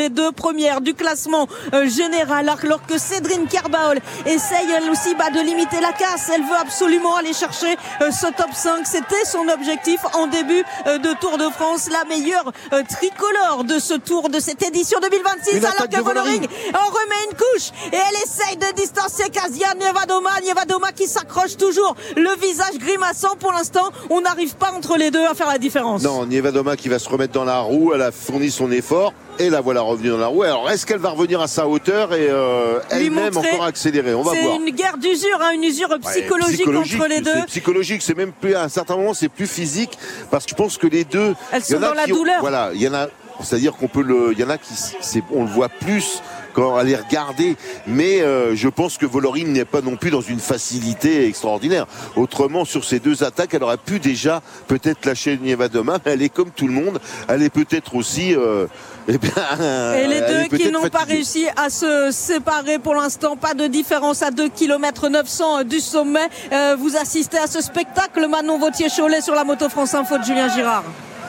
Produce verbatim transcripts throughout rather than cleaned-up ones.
les deux premières du classement euh, général, alors que Cédrine Kerbaol essaye elle aussi bah, de limiter la casse. Elle veut absolument aller chercher euh, ce top cinq. C'était son objectif en début euh, de Tour de France, la meilleure euh, tricolore de ce tour, de cette édition deux mille vingt-six, une alors que Vollering en remet une couche et elle essaye de distancer Kasia Niewiadoma. Niewiadoma qui s'accroche toujours, le visage grimaçant. Pour l'instant, on n'arrive pas entre les deux à faire la différence. Non, Niewiadoma qui va se remettre dans la roue, elle a fourni son effort et la voilà revenue dans la roue. Alors est-ce qu'elle va revenir à sa hauteur et euh, elle-même encore accélérer? On va voir. C'est une guerre d'usure, hein, une usure psychologique, ouais, psychologique entre les deux. C'est psychologique, c'est même plus à un certain moment, c'est plus physique parce que je pense que les deux, elles sont dans la qui, douleur. Voilà, il y en a, c'est-à-dire qu'on peut le, il y en a qui, c'est, on le voit plus quand à les regarder, mais euh, je pense que Vollering n'est pas non plus dans une facilité extraordinaire. Autrement, sur ces deux attaques, elle aurait pu déjà peut-être lâcher Niewiadoma, mais elle est comme tout le monde, elle est peut-être aussi euh, eh bien, et les deux qui n'ont pas réussi à se séparer pour l'instant, pas de différence à deux kilomètres neuf cents du sommet. Euh, vous assistez à ce spectacle, Manon Vauthier-Cholet sur la Moto France Info de Julien Girard.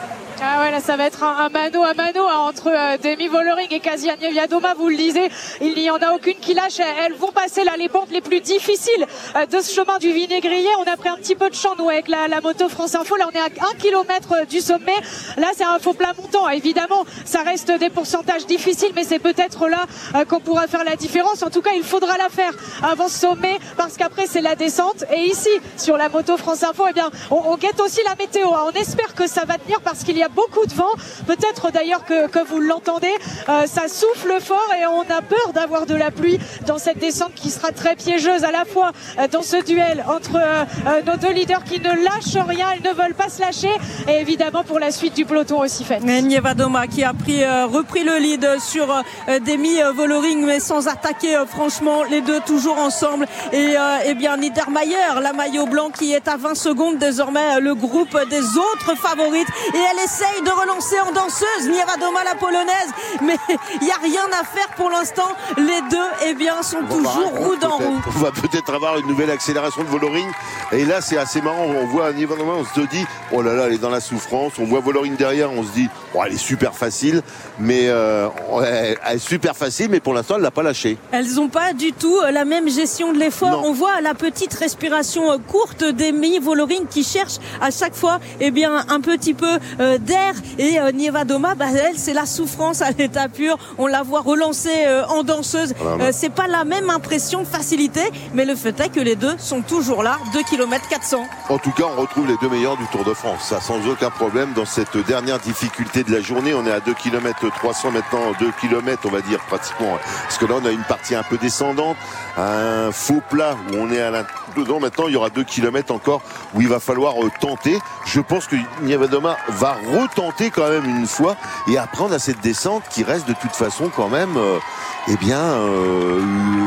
Ah ouais, là ça va être un, un mano à mano hein, entre euh, Demi Vollering et Kasia Niewiadoma, vous le disiez, il n'y en a aucune qui lâche. Elles vont passer là les pentes les plus difficiles euh, de ce chemin du Vinaigrier. On a pris un petit peu de champ nous avec la, la Moto France Info. Là on est à un kilomètre du sommet. Là c'est un faux plat montant. Évidemment ça reste des pourcentages difficiles, mais c'est peut-être là euh, qu'on pourra faire la différence. En tout cas il faudra la faire avant ce sommet, parce qu'après c'est la descente. Et ici sur la Moto France Info, eh bien on, on guette aussi la météo hein. On espère que ça va tenir parce qu'il y a beaucoup de vent, peut-être d'ailleurs que, que vous l'entendez, euh, ça souffle fort et on a peur d'avoir de la pluie dans cette descente qui sera très piégeuse à la fois euh, dans ce duel entre euh, euh, nos deux leaders qui ne lâchent rien, ils ne veulent pas se lâcher, et évidemment pour la suite du peloton aussi faite. Niewiadoma qui a pris, euh, repris le lead sur euh, Demi Vollering, mais sans attaquer euh, franchement, les deux toujours ensemble. Et, euh, et bien Niedermayer, la maillot blanc qui est à vingt secondes désormais, le groupe des autres favorites, et elle essaye de relancer en danseuse Niewiadoma la polonaise, mais il n'y a rien à faire pour l'instant. Les deux eh bien, sont on toujours roue dans roue. On va peut-être avoir une nouvelle accélération de Vollering, et là c'est assez marrant, on voit Niewiadoma, on se dit oh là là elle est dans la souffrance, on voit Vollering derrière, on se dit oh, elle est super facile, mais euh, elle est super facile, mais pour l'instant elle l'a pas lâché. Elles n'ont pas du tout la même gestion de l'effort. On voit la petite respiration courte d'Demi Vollering qui cherche à chaque fois eh bien, un petit peu euh, d'air. Et euh, Niewiadoma, bah, elle, c'est la souffrance à l'état pur. On la voit relancer euh, en danseuse. Euh, c'est pas la même impression de facilité, mais le fait est que les deux sont toujours là, deux kilomètres quatre cents. En tout cas, on retrouve les deux meilleurs du Tour de France. Ça, sans aucun problème, dans cette dernière difficulté de la journée. On est à deux kilomètres trois cents maintenant, deux kilomètres, on va dire, pratiquement. Parce que là, on a une partie un peu descendante, un faux plat où on est à l'intérieur. Dedans, maintenant, il y aura deux kilomètres encore où il va falloir euh, tenter. Je pense que Niewiadoma va retenter quand même une fois. Et après, on a cette descente qui reste de toute façon quand même, euh, eh bien, euh,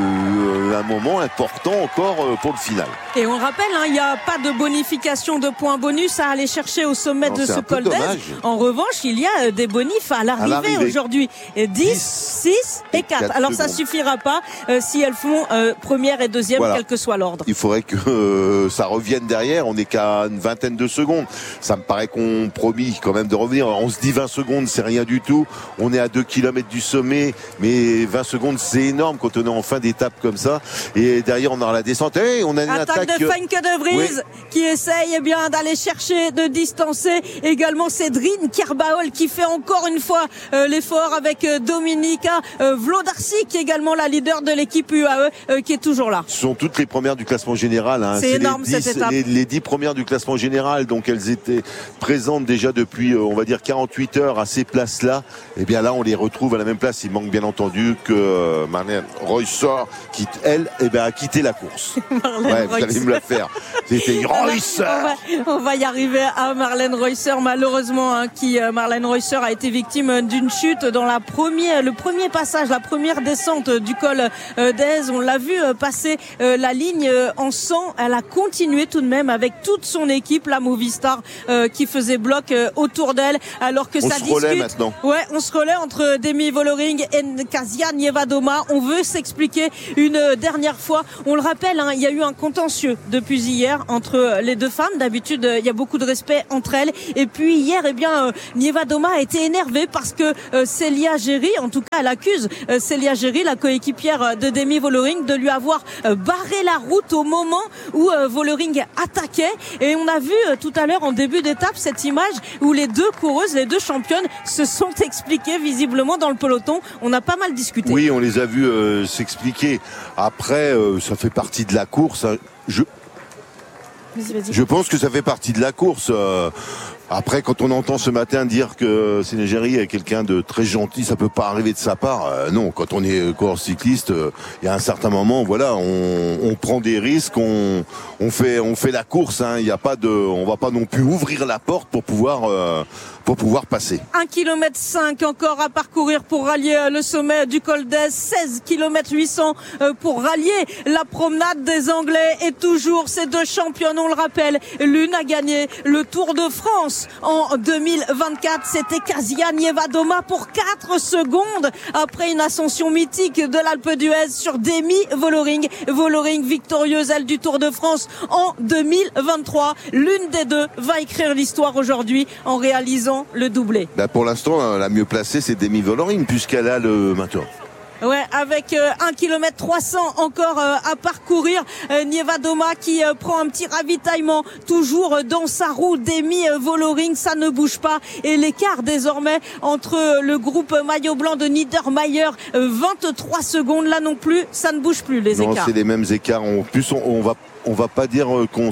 un moment important encore euh, pour le final. Et on rappelle, hein, il n'y a pas de bonification de points bonus à aller chercher au sommet non, de ce col d'Aise. En revanche, il y a des bonifs à l'arrivée, à l'arrivée. aujourd'hui. dix, six et quatre. Alors ça suffira pas euh, si elles font euh, première et deuxième, voilà. Quel que soit l'ordre. Il faudrait que euh, ça revienne derrière. On n'est qu'à une vingtaine de secondes. Ça me paraît qu'on promis quand même de revenir. On se dit vingt secondes, c'est rien du tout. On est à deux kilomètres du sommet, mais vingt secondes, c'est énorme quand on est en fin d'étape comme ça. Et derrière, on aura la descente. Hey, on a une attaque, attaque de Femke de Vries, oui. qui essaye eh bien d'aller chercher, de distancer également Cédrine Kerbaol qui fait encore une fois euh, l'effort avec euh, Dominika euh, Wlodarczyk, également la leader de l'équipe U A E euh, qui est toujours là. Ce sont toutes les premières du classement général. Hein. C'est, c'est énorme les dix, cette étape. Les, les dix premières du classement général, donc elles étaient présentes déjà depuis, euh, on va dire, quarante-huit heures à ces places-là. Et bien là, on les retrouve à la même place. Il manque bien entendu que euh, Marlène Reusser, qui elle, eh ben, a quitté la course. Ouais, vous allez me la faire. C'était Reusser. On va, on va y arriver à Marlène Reusser, malheureusement, hein, qui euh, Marlène Reusser a été victime d'une chute dans la première, le premier passage, la première descente du col euh, d'Aise. On l'a vu euh, passer euh, la ligne euh, en sang. Elle a continué tout de même avec toute son équipe, la Movistar, euh, qui faisait bloc euh, au autour d'elle, alors que on ça se discute. relaie maintenant. Ouais, on se relaie entre Demi Vollering et Kasia Nievadoma. On veut s'expliquer une dernière fois. On le rappelle, hein, il y a eu un contentieux depuis hier entre les deux femmes. D'habitude, il y a beaucoup de respect entre elles. Et puis hier, eh bien, euh, Nievadoma a été énervée parce que euh, Célia Géry, en tout cas, elle accuse euh, Célia Géry, la coéquipière de Demi Vollering, de lui avoir euh, barré la route au moment où euh, Vollering attaquait. Et on a vu euh, tout à l'heure en début d'étape cette image où les deux coureuses, les deux championnes se sont expliquées visiblement dans le peloton. On a pas mal discuté. Oui, on les a vus euh, s'expliquer. Après, euh, ça fait partie de la course. Je, Vas-y, vas-y. je pense que ça fait partie de la course. Euh, Après, quand on entend ce matin dire que Célia Géry est quelqu'un de très gentil, ça peut pas arriver de sa part. Euh, non, quand on est coureur cycliste, il euh, y a un certain moment, voilà, on, on prend des risques, on, on fait, on fait la course. Il hein, y a pas de, on va pas non plus ouvrir la porte pour pouvoir, euh, pour pouvoir passer. un kilomètre cinq encore à parcourir pour rallier le sommet du Col d'Èze, seize kilomètres huit cents pour rallier la promenade des Anglais. Et toujours ces deux championnes, on le rappelle, l'une a gagné le Tour de France en deux mille vingt-quatre, c'était Kasia Nievadoma pour quatre secondes après une ascension mythique de l'Alpe d'Huez sur Demi Vollering. Vollering victorieuse, elle, du Tour de France en deux mille vingt-trois. L'une des deux va écrire l'histoire aujourd'hui en réalisant le doublé. Bah pour l'instant, la mieux placée, c'est Demi Vollering puisqu'elle a le maintenant. Ouais, avec euh, un kilomètre trois cents encore euh, à parcourir. Euh, Nievadoma qui euh, prend un petit ravitaillement, toujours euh, dans sa roue. Demi euh, Vollering, ça ne bouge pas. Et l'écart désormais entre euh, le groupe maillot blanc de Niedermayer, euh, vingt-trois secondes. Là non plus, ça ne bouge plus les non, écarts. C'est les mêmes écarts. En plus, on, on va, on va pas dire qu'on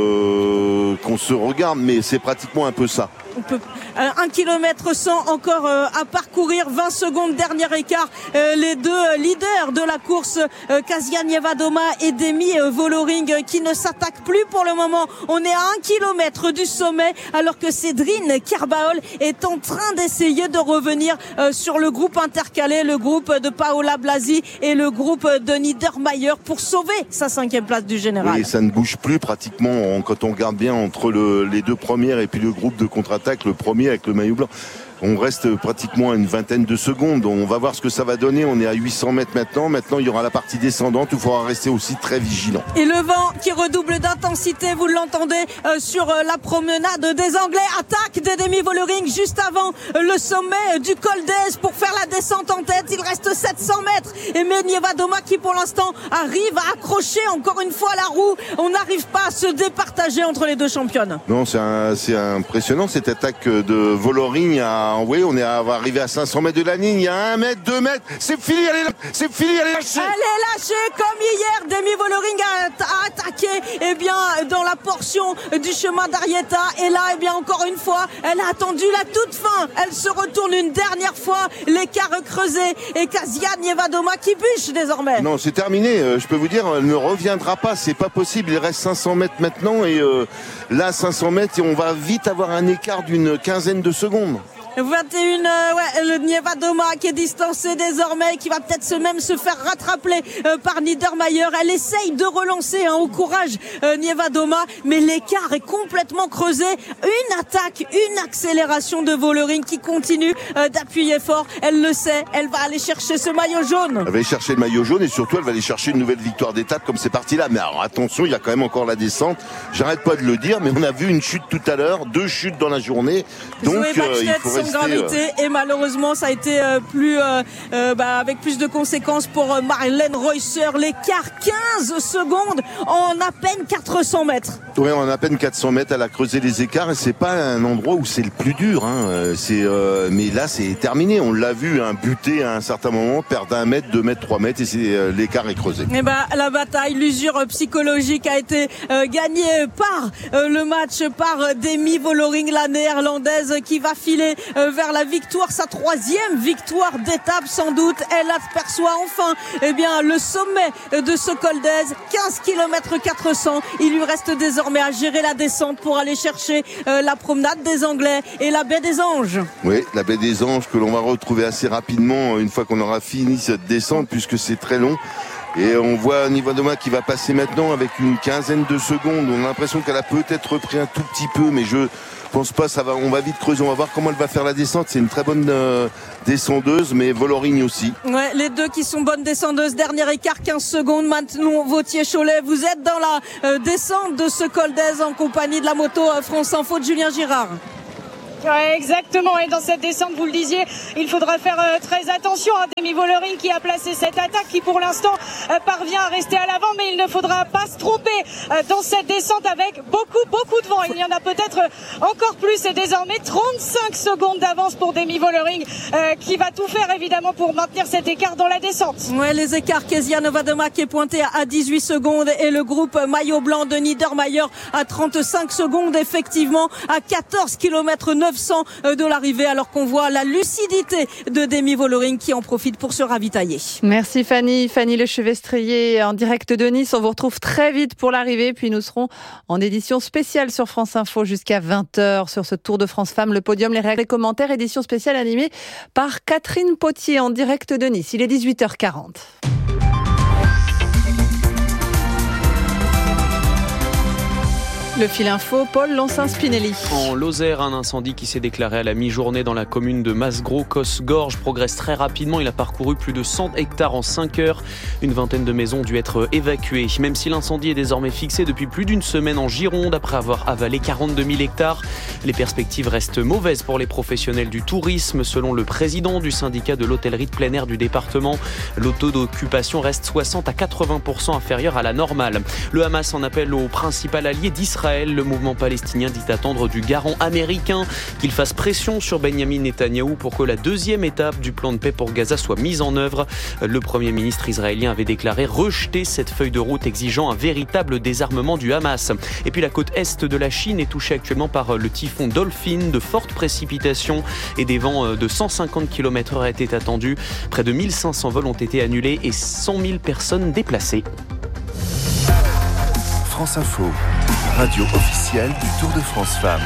se, qu'on se regarde, mais c'est pratiquement un peu ça. On peut euh, un kilomètre cent encore euh, à parcourir, vingt secondes, dernier écart. Euh, les deux euh, leaders de la course, euh, Kasia Nievadoma et Demi euh, Vollering, euh, qui ne s'attaquent plus pour le moment. On est à un kilomètre du sommet, alors que Cédrine Kerbaol est en train d'essayer de revenir euh, sur le groupe intercalé, le groupe de Paola Blasi et le groupe de Niedermayer pour sauver sa cinquième place du général. Oui, ça ne bouge plus pratiquement quand on regarde bien entre le, les deux premières et puis le groupe de contre-attaque. Le premier avec le maillot blanc. On reste pratiquement à une vingtaine de secondes. On va voir ce que ça va donner. On est à huit cents mètres maintenant. Maintenant, il y aura la partie descendante où il faudra rester aussi très vigilant. Et le vent qui redouble d'intensité, vous l'entendez euh, sur euh, la promenade des Anglais. Attaque des Demi Vollering juste avant euh, le sommet du Col d'Èze pour faire la descente en tête. Il reste sept cents mètres. Et mais Nievadoma qui pour l'instant arrive à accrocher encore une fois la roue. On n'arrive pas à se départager entre les deux championnes. Non, c'est, un, c'est impressionnant cette attaque de Vollering à oui, on est arrivé à cinq cents mètres de la ligne. Il y a un mètre, deux mètres. C'est fini, elle est, c'est fini, elle est lâchée. Elle est lâchée comme hier. Demi Vollering a, a attaqué, eh bien, dans la portion du chemin d'Arieta. Et là, eh bien, encore une fois, elle a attendu la toute fin. Elle se retourne une dernière fois. L'écart creusé. Et Kasia Nievadoma qui bûche désormais. Non, c'est terminé. Je peux vous dire, elle ne reviendra pas. C'est pas possible. Il reste cinq cents mètres maintenant. Et euh, là, cinq cents mètres, et on va vite avoir un écart d'une quinzaine de secondes. vingt et un, euh, ouais, le Nievadoma qui est distancé désormais, qui va peut-être se même se faire rattraper euh, par Niedermayer. Elle essaye de relancer hein, au courage euh, Nievadoma, mais l'écart est complètement creusé. Une attaque, une accélération de Vollering qui continue euh, d'appuyer fort. Elle le sait, elle va aller chercher ce maillot jaune. Elle va aller chercher le maillot jaune et surtout elle va aller chercher une nouvelle victoire d'étape comme c'est parti là. Mais alors attention, il y a quand même encore la descente. J'arrête pas de le dire, mais on a vu une chute tout à l'heure, deux chutes dans la journée. Donc euh, il faut rester gravité et malheureusement ça a été euh, plus euh, euh, bah, avec plus de conséquences pour euh, Marlène Reusser. L'écart quinze secondes en à peine quatre cents mètres. Oui, en à peine quatre cents mètres, elle a creusé les écarts et c'est pas un endroit où c'est le plus dur. Hein. C'est, euh, mais là, c'est terminé. On l'a vu hein, buter à un certain moment, perdre un mètre, deux mètres, trois mètres et c'est, euh, l'écart est creusé. Et bah, la bataille, l'usure psychologique a été euh, gagnée par euh, le match, par euh, Demi Vollering, la néerlandaise, qui va filer euh, vers la victoire, sa troisième victoire d'étape sans doute. Elle aperçoit enfin eh bien, le sommet de ce Col d'Èze, quinze kilomètres quatre cents. Il lui reste désormais à gérer la descente pour aller chercher euh, la promenade des Anglais et la baie des Anges. Oui, la baie des Anges que l'on va retrouver assez rapidement une fois qu'on aura fini cette descente puisque c'est très long. Et on voit Niewiadoma qui va passer maintenant avec une quinzaine de secondes. On a l'impression qu'elle a peut-être repris un tout petit peu, mais je pense pas, ça va, on va vite creuser, on va voir comment elle va faire la descente. C'est une très bonne euh, descendeuse, mais Vollering aussi. Ouais, les deux qui sont bonnes descendeuses. Dernier écart, quinze secondes. Maintenant, Vautier-Cholet, vous êtes dans la euh, descente de ce col d'Aise en compagnie de la moto euh, France Info de Julien Girard. Ouais, exactement, et dans cette descente, vous le disiez, il faudra faire euh, très attention à Demi Vollering qui a placé cette attaque qui pour l'instant euh, parvient à rester à l'avant, mais il ne faudra pas se tromper euh, dans cette descente avec beaucoup beaucoup de vent. Il y en a peut-être encore plus, et désormais trente-cinq secondes d'avance pour Demi Vollering euh, qui va tout faire évidemment pour maintenir cet écart dans la descente. Ouais, les écarts, Kezia Niewiadoma qui est pointé à dix-huit secondes et le groupe maillot blanc de Niedermayer à trente-cinq secondes, effectivement à quatorze kilomètres neuf cents de l'arrivée, alors qu'on voit la lucidité de Demi Vollering qui en profite pour se ravitailler. Merci Fanny, Fanny Lechevestrier en direct de Nice. On vous retrouve très vite pour l'arrivée, puis nous serons en édition spéciale sur France Info jusqu'à vingt heures sur ce Tour de France Femmes, le podium, les règles et commentaires, édition spéciale animée par Catherine Potier en direct de Nice. Il est dix-huit heures quarante. Le fil info, Paul Lonsin-Spinelli. En Lozère, un incendie qui s'est déclaré à la mi-journée dans la commune de Masgros-Cosgorges progresse très rapidement. Il a parcouru plus de cent hectares en cinq heures. Une vingtaine de maisons ont dû être évacuées. Même si l'incendie est désormais fixé depuis plus d'une semaine en Gironde, après avoir avalé quarante-deux mille hectares, les perspectives restent mauvaises pour les professionnels du tourisme. Selon le président du syndicat de l'hôtellerie de plein air du département, le taux d'occupation reste soixante à quatre-vingts pour cent inférieur à la normale. Le Hamas en appelle au principal allié d'Israël. Le mouvement palestinien dit attendre du garant américain qu'il fasse pression sur Benyamin Netanyahou pour que la deuxième étape du plan de paix pour Gaza soit mise en œuvre. Le Premier ministre israélien avait déclaré rejeter cette feuille de route exigeant un véritable désarmement du Hamas. Et puis la côte est de la Chine est touchée actuellement par le typhon Dolphin. De fortes précipitations et des vents de cent cinquante kilomètres heure étaient attendus. Près de mille cinq cents vols ont été annulés et cent mille personnes déplacées. France Info, radio officielle du Tour de France Femmes.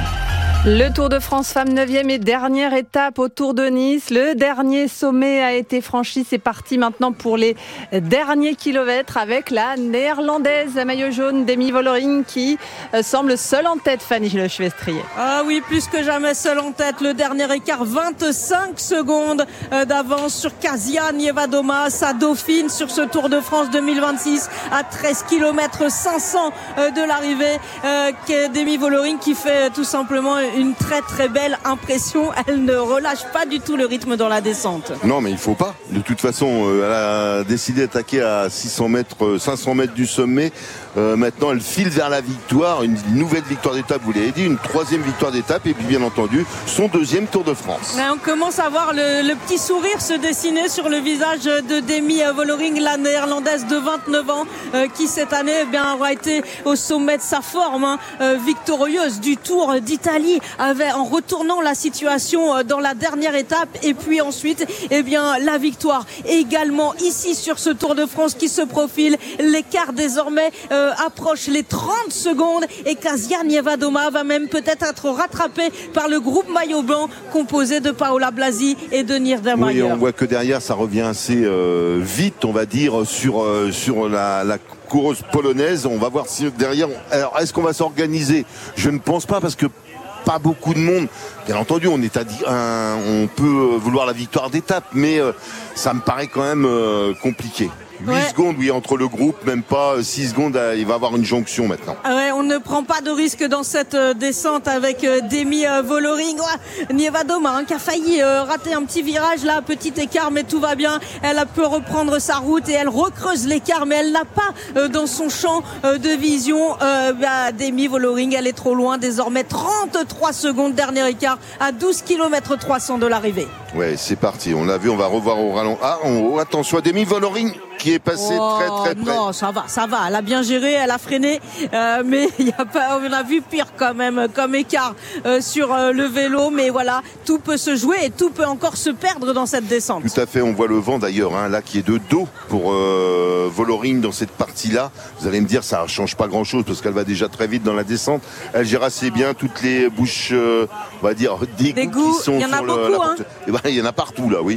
Le Tour de France Femmes, neuvième et dernière étape au Tour de Nice. Le dernier sommet a été franchi. C'est parti maintenant pour les derniers kilomètres avec la néerlandaise à maillot jaune, Demi Vollering, qui semble seule en tête, Fanny Lechevestrier. Ah oui, plus que jamais seule en tête. Le dernier écart, vingt-cinq secondes d'avance sur Kasia Niewiadoma, sa dauphine sur ce Tour de France deux mille vingt-six à treize kilomètres cinq cents de l'arrivée. Demi Vollering qui fait tout simplement une très très belle impression. Elle ne relâche pas du tout le rythme dans la descente. Non, mais il faut pas. De toute façon, elle a décidé d'attaquer à six cents mètres, cinq cents mètres du sommet. Euh, maintenant, elle file vers la victoire, une nouvelle victoire d'étape, vous l'avez dit, une troisième victoire d'étape et puis bien entendu son deuxième Tour de France. Mais on commence à voir le, le petit sourire se dessiner sur le visage de Demi Vollering, la néerlandaise de vingt-neuf ans, euh, qui cette année eh bien, aura été au sommet de sa forme, hein, euh, victorieuse du Tour d'Italie, avait, en retournant la situation euh, dans la dernière étape et puis ensuite eh bien, la victoire également ici sur ce Tour de France qui se profile. L'écart désormais euh, approche les trente secondes et Kasia Niewiadoma va même peut-être être rattrapée par le groupe maillot blanc composé de Paola Blasi et de Niedermayer. Oui, on voit que derrière ça revient assez euh, vite, on va dire, sur, euh, sur la, la coureuse polonaise. On va voir si derrière, alors est-ce qu'on va s'organiser? Je ne pense pas parce que pas beaucoup de monde. Bien entendu, on est à un, on peut vouloir la victoire d'étape, mais euh, ça me paraît quand même euh, compliqué. huit ouais. secondes, oui, entre le groupe, même pas six secondes, il va y avoir une jonction maintenant. Ouais, on ne prend pas de risque dans cette euh, descente avec euh, Demi euh, Vollering. Ouais, Niewiadoma hein, qui a failli euh, rater un petit virage là, petit écart, mais tout va bien. Elle peut reprendre sa route et elle recreuse l'écart, mais elle n'a pas euh, dans son champ euh, de vision euh, bah, Demi Vollering. Elle est trop loin désormais. trente-trois secondes, dernier écart à douze kilomètres trois cents de l'arrivée. Ouais, c'est parti. On l'a vu, on va revoir au ralenti. Ah, en haut, attention à Demi Vollering qui est passé oh, très très près. Non, ça va, ça va. Elle a bien géré, elle a freiné, euh, mais il y a pas, on a vu pire quand même comme écart euh, sur euh, le vélo. Mais voilà, tout peut se jouer et tout peut encore se perdre dans cette descente. Tout à fait. On voit le vent d'ailleurs, hein, là qui est de dos pour euh, Vollering dans cette partie-là. Vous allez me dire, ça change pas grand-chose parce qu'elle va déjà très vite dans la descente. Elle gère assez bien toutes les bouches, euh, on va dire, d'égouts qui sont il y en a sur beaucoup, le, la hein. porte. Et ben, il y en a partout là, oui.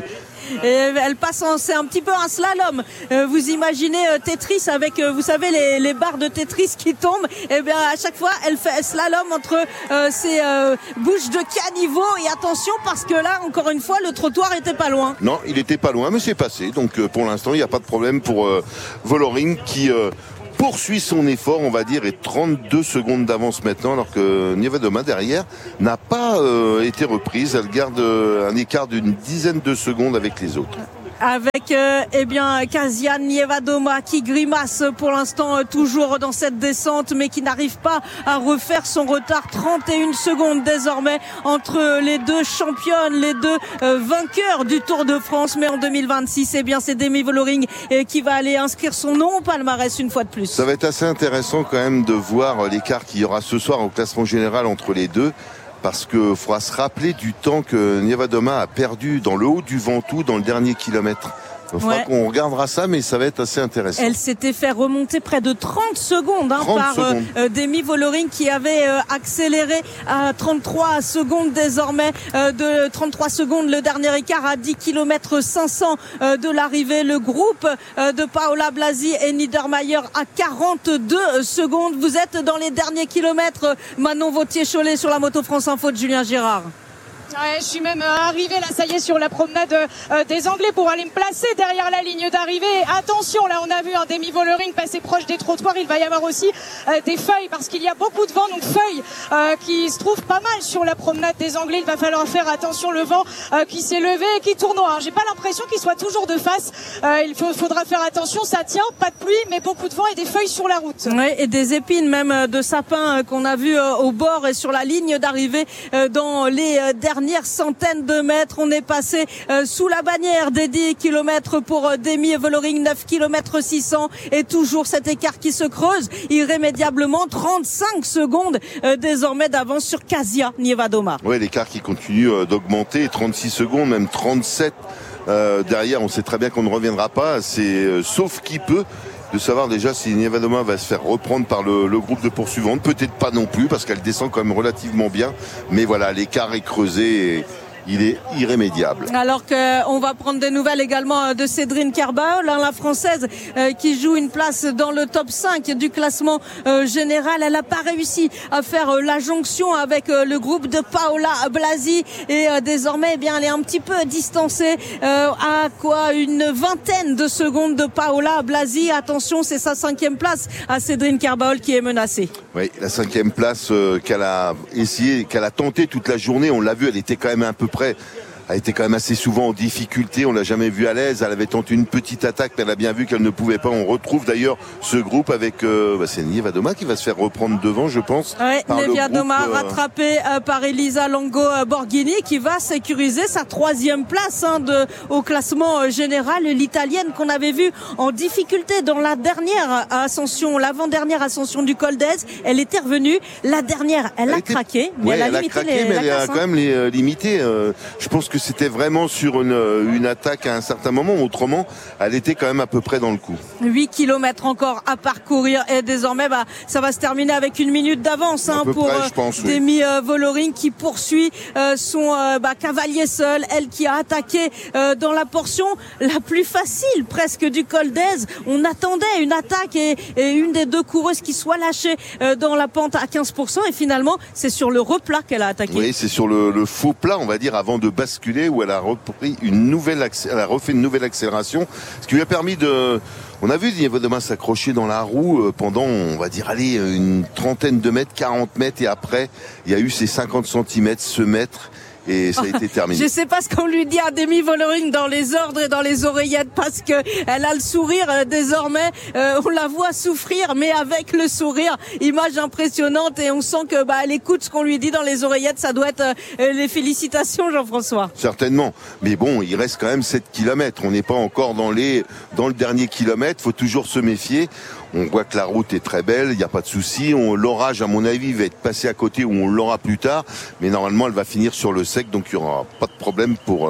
et elle passe en, c'est un petit peu un slalom. Euh, vous imaginez euh, Tetris avec, euh, vous savez, les, les barres de Tetris qui tombent. Et bien à chaque fois, elle fait slalom entre euh, ses euh, bouches de caniveau. Et attention parce que là, encore une fois, le trottoir était pas loin. Non, il était pas loin, mais c'est passé. Donc euh, pour l'instant, il n'y a pas de problème pour euh, Vollering qui euh, poursuit son effort, on va dire, et trente-deux secondes d'avance maintenant, alors que Niewiadoma derrière n'a pas euh, été reprise. Elle garde euh, un écart d'une dizaine de secondes avec les autres. Avec euh, eh bien Kasia Niewiadoma qui grimace pour l'instant euh, toujours dans cette descente, mais qui n'arrive pas à refaire son retard. trente et une secondes désormais entre les deux championnes, les deux euh, vainqueurs du Tour de France. Mais en deux mille vingt-six, eh bien c'est Demi Vollering euh, qui va aller inscrire son nom au palmarès une fois de plus. Ça va être assez intéressant quand même de voir l'écart qu'il y aura ce soir au classement général entre les deux. Parce qu'il faudra se rappeler du temps que Niewiadoma a perdu dans le haut du Ventoux dans le dernier kilomètre. Il faudra ouais. qu'on regardera ça, mais ça va être assez intéressant. Elle s'était fait remonter près de trente secondes hein, trente par secondes. Euh, Demi Vollering qui avait euh, accéléré à trente-trois secondes désormais. Euh, de trente-trois secondes, le dernier écart à dix kilomètres cinq cents euh, de l'arrivée. Le groupe euh, de Paola Blasi et Niedermayer à quarante-deux secondes. Vous êtes dans les derniers kilomètres, Manon Vauthier-Cholet sur la Moto France Info de Julien Girard. Ouais, je suis même euh, arrivé là, ça y est, sur la promenade euh, des Anglais pour aller me placer derrière la ligne d'arrivée. Attention, là on a vu un Demi Vollering passer proche des trottoirs. Il va y avoir aussi euh, des feuilles parce qu'il y a beaucoup de vent, donc feuilles euh, qui se trouvent pas mal sur la promenade des Anglais. Il va falloir faire attention, le vent euh, qui s'est levé et qui tourne noir. J'ai pas l'impression qu'il soit toujours de face. Euh, il faut, faudra faire attention, ça tient, pas de pluie, mais beaucoup de vent et des feuilles sur la route. Ouais, et des épines même de sapin euh, qu'on a vu euh, au bord et sur la ligne d'arrivée euh, dans les euh, dernières centaines de mètres. On est passé euh, sous la bannière des dix kilomètres pour euh, Demi Vollering, neuf kilomètres six cents et toujours cet écart qui se creuse irrémédiablement. trente-cinq secondes euh, désormais d'avance sur Kasia Niewiadoma. Oui, l'écart qui continue euh, d'augmenter, trente-six secondes, même trente-sept euh, derrière. On sait très bien qu'on ne reviendra pas, c'est euh, sauf qui peut de savoir déjà si Niewiadoma va se faire reprendre par le, le groupe de poursuivantes. Peut-être pas non plus, parce qu'elle descend quand même relativement bien. Mais voilà, l'écart est creusé et il est irrémédiable. Alors qu'on va prendre des nouvelles également de Cédrine Kerbaol, hein, la Française euh, qui joue une place dans le top cinq du classement euh, général. Elle n'a pas réussi à faire euh, la jonction avec euh, le groupe de Paola Blasi et euh, désormais eh bien, elle est un petit peu distancée euh, à quoi une vingtaine de secondes de Paola Blasi. Attention, c'est sa cinquième place à Cédrine Kerbaol qui est menacée. Oui, la cinquième place euh, qu'elle a essayé, qu'elle a tenté toute la journée. On l'a vu, elle était quand même un peu près, elle était quand même assez souvent en difficulté, on l'a jamais vue à l'aise. Elle avait tenté une petite attaque, mais elle a bien vu qu'elle ne pouvait pas. On retrouve d'ailleurs ce groupe avec euh, bah c'est Niewiadoma qui va se faire reprendre devant, je pense. Ouais, Niewiadoma euh... rattrapé euh, par Elisa Longo Borghini qui va sécuriser sa troisième place hein, de, au classement général. L'Italienne qu'on avait vue en difficulté dans la dernière ascension, l'avant-dernière ascension du Col d'Èze, elle était revenue. La dernière, elle, elle a était... craqué, mais ouais, elle a elle limité a craqué, les, mais la elle classe, a hein. quand même les, euh, limité. Euh, je pense que c'était vraiment sur une, une attaque à un certain moment. Autrement, elle était quand même à peu près dans le coup. huit kilomètres encore à parcourir et désormais bah, ça va se terminer avec une minute d'avance hein, pour près, euh, pense, Demi oui. euh, Vollering qui poursuit euh, son euh, bah, cavalier seul, elle qui a attaqué euh, dans la portion la plus facile presque du Col d'Èze. On attendait une attaque et, et une des deux coureuses qui soit lâchée euh, dans la pente à quinze pour cent et finalement c'est sur le replat qu'elle a attaqué. Oui, c'est sur le, le faux plat on va dire avant de basculer où elle a repris une nouvelle elle a refait une nouvelle accélération, ce qui lui a permis de on a vu Niewiadoma s'accrocher dans la roue pendant, on va dire, allez, une trentaine de mètres, quarante mètres, et après, il y a eu ces cinquante centimètres, ce mètre, et ça a été terminé. Je sais pas ce qu'on lui dit à Demi Vollering dans les ordres et dans les oreillettes parce que elle a le sourire euh, désormais. Euh, on la voit souffrir, mais avec le sourire, image impressionnante et on sent que bah elle écoute ce qu'on lui dit dans les oreillettes. Ça doit être euh, les félicitations, Jean-François. Certainement, mais bon, il reste quand même sept kilomètres. On n'est pas encore dans les dans le dernier kilomètre. Faut toujours se méfier. On voit que la route est très belle, il n'y a pas de souci. On, l'orage, à mon avis, va être passé à côté ou on l'aura plus tard. Mais normalement, elle va finir sur le sec, donc il n'y aura pas de problème pour, euh,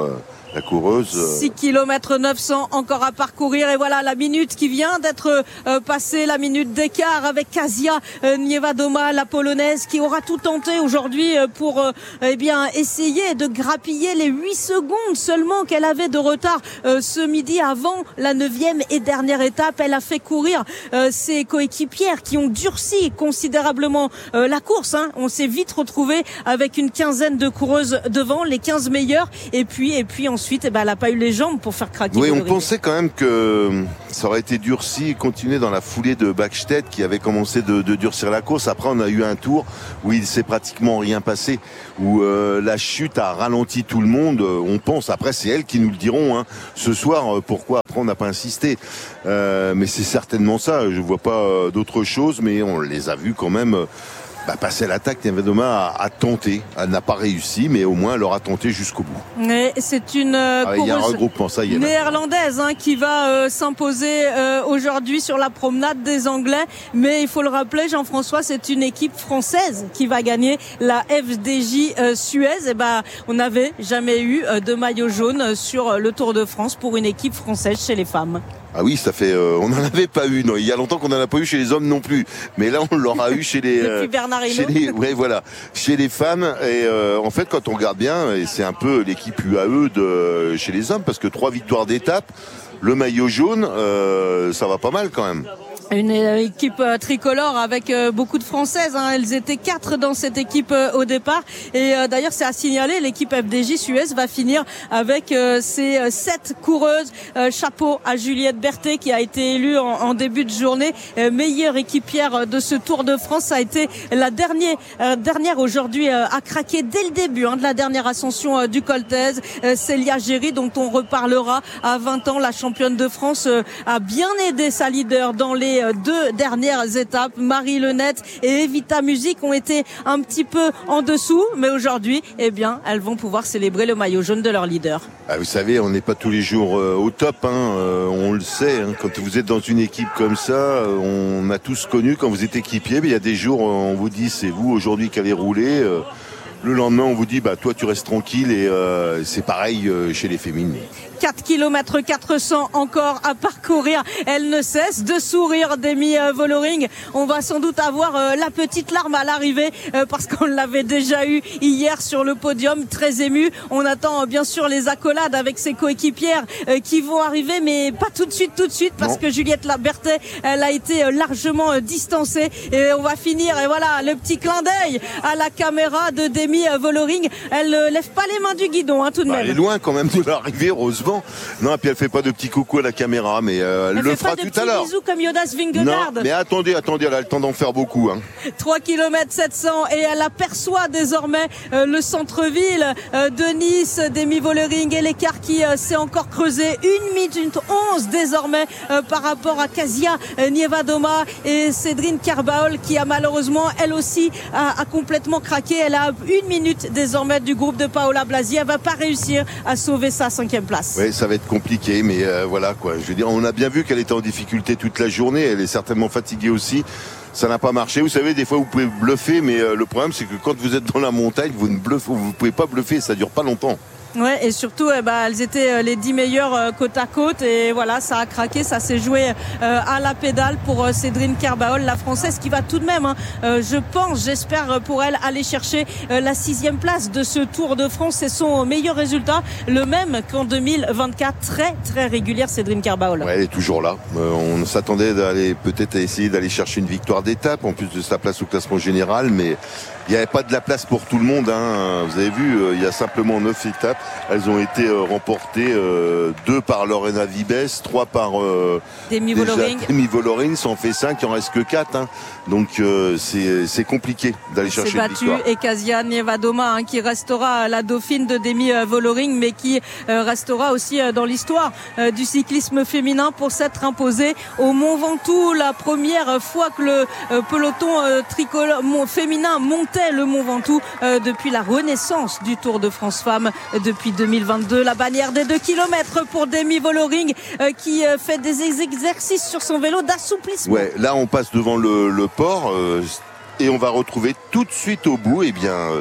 la coureuse. six kilomètres neuf cents encore à parcourir et voilà la minute qui vient d'être euh, passée, la minute d'écart avec Kasia euh, Niewiadoma, la polonaise qui aura tout tenté aujourd'hui euh, pour euh, eh bien essayer de grappiller les huit secondes seulement qu'elle avait de retard euh, ce midi avant la neuvième et dernière étape. Elle a fait courir euh, ses coéquipières qui ont durci considérablement euh, la course, hein. On s'est vite retrouvé avec une quinzaine de coureuses devant, les quinze meilleures et puis et puis ensuite eh ben, elle n'a pas eu les jambes pour faire craquer. Oui, on pensait quand même que ça aurait été durci et continué dans la foulée de Bäckstedt qui avait commencé de, de durcir la course. Après, on a eu un tour où il s'est pratiquement rien passé, où euh, la chute a ralenti tout le monde. On pense, après c'est elles qui nous le diront hein, ce soir, pourquoi après on n'a pas insisté. Euh, mais c'est certainement ça, je vois pas euh, d'autre chose, mais on les a vus quand même... Euh, Bah, passer à l'attaque, Niewiadoma a, a tenté, elle n'a pas réussi, mais au moins elle aura tenté jusqu'au bout. Et c'est une euh, ah, il y a un regroupement, ça y est, néerlandaise hein, qui va euh, s'imposer euh, aujourd'hui sur la promenade des Anglais. Mais il faut le rappeler, Jean-François, c'est une équipe française qui va gagner la F D J euh, Suez. Et ben, on n'avait jamais eu euh, de maillot jaune sur le Tour de France pour une équipe française chez les femmes. Ah oui, ça fait, euh, on n'en avait pas eu. Non, il y a longtemps qu'on n'en a pas eu chez les hommes non plus. Mais là, on l'aura eu chez les, euh, chez les, ouais, voilà, chez les femmes. Et euh, en fait, quand on regarde bien, et c'est un peu l'équipe U A E de chez les hommes, parce que trois victoires d'étape, le maillot jaune, euh, ça va pas mal quand même. Une équipe euh, tricolore avec euh, beaucoup de Françaises, hein. Elles étaient quatre dans cette équipe euh, au départ. Et euh, d'ailleurs, c'est à signaler, l'équipe F D J Suez va finir avec euh, ses euh, sept coureuses. Euh, chapeau à Juliette Berthet qui a été élue en, en début de journée euh, meilleure équipière de ce Tour de France. Ça a été la dernière, euh, dernière aujourd'hui euh, à craquer dès le début hein, de la dernière ascension euh, du Col d'Èze. Euh, Célia Géry, dont on reparlera à vingt ans, la championne de France, euh, a bien aidé sa leader dans les deux dernières étapes. Marie Lenette et Evita Music ont été un petit peu en dessous, mais aujourd'hui, eh bien, elles vont pouvoir célébrer le maillot jaune de leur leader. Ah, vous savez, on n'est pas tous les jours euh, au top, hein, euh, on le sait. Hein, quand vous êtes dans une équipe comme ça, euh, on a tous connu quand vous êtes équipier. Mais il y a des jours, on vous dit, c'est vous aujourd'hui qui allez rouler. Euh, le lendemain, on vous dit, bah toi, tu restes tranquille. Et euh, c'est pareil euh, chez les féminines. quatre kilomètres quatre cents encore à parcourir. Elle ne cesse de sourire, Demi Vollering. On va sans doute avoir euh, la petite larme à l'arrivée euh, parce qu'on l'avait déjà eu hier sur le podium, très ému. On attend euh, bien sûr les accolades avec ses coéquipières euh, qui vont arriver, mais pas tout de suite, tout de suite, parce non. que Juliette Berthet, elle a été euh, largement euh, distancée. Et on va finir, et voilà, le petit clin d'œil à la caméra de Demi Vollering. Elle ne euh, lève pas les mains du guidon, hein, tout de bah, même. Elle est loin quand même de l'arrivée, heureusement. Non, et puis elle fait pas de petits coucou à la caméra, mais euh, elle, elle le fera tout à l'heure. Bisous comme Jonas Vingegaard. Non, mais attendez, attendez, elle a le temps d'en faire beaucoup. Hein. trois kilomètres sept cents et elle aperçoit désormais euh, le centre-ville euh, de Nice, Demi Vollering, et l'écart qui euh, s'est encore creusé. une minute onze désormais euh, par rapport à Kasia euh, Niewiadoma et Cédrine Kerbaol qui a malheureusement elle aussi a, a complètement craqué. Elle a une minute désormais du groupe de Paola Blasi. Elle va pas réussir à sauver sa cinquième place. Oui, ça va être compliqué, mais euh, voilà quoi. Je veux dire, on a bien vu qu'elle était en difficulté toute la journée. Elle est certainement fatiguée aussi. Ça n'a pas marché. Vous savez, des fois vous pouvez bluffer, mais euh, le problème c'est que quand vous êtes dans la montagne, vous ne bluffez, vous pouvez pas bluffer. Ça dure pas longtemps. Ouais, et surtout, eh ben, elles étaient les dix meilleures euh, côte à côte, et voilà, ça a craqué, ça s'est joué euh, à la pédale pour euh, Cédrine Kerbaol, la française, qui va tout de même, hein, euh, je pense, j'espère pour elle, aller chercher euh, la sixième place de ce Tour de France. C'est son meilleur résultat, le même qu'en deux mille vingt-quatre, très très régulière, Cédrine Kerbaol. Ouais, elle est toujours là. Euh, on s'attendait d'aller peut-être à essayer d'aller chercher une victoire d'étape, en plus de sa place au classement général, mais il n'y avait pas de la place pour tout le monde. Hein. Vous avez vu, euh, il y a simplement neuf étapes. Elles ont été euh, remportées euh, deux par Lorena Vibes, trois par euh, Demi Vollering. Demi Vollering, ça en fait cinq, il en reste que quatre. Hein. Donc euh, c'est, c'est compliqué d'aller chercher une victoire. Et Kasia Niewiadoma, hein, qui restera la dauphine de Demi Vollering, mais qui euh, restera aussi euh, dans l'histoire euh, du cyclisme féminin pour s'être imposée au Mont Ventoux. La première fois que le euh, peloton euh, tricolore mon, féminin montait le Mont Ventoux euh, depuis la renaissance du Tour de France Femmes euh, depuis deux mille vingt-deux. La bannière des deux kilomètres pour Demi Vollering euh, qui euh, fait des exercices sur son vélo d'assouplissement. Ouais, là on passe devant le, le port euh, et on va retrouver tout de suite au bout, eh bien, euh,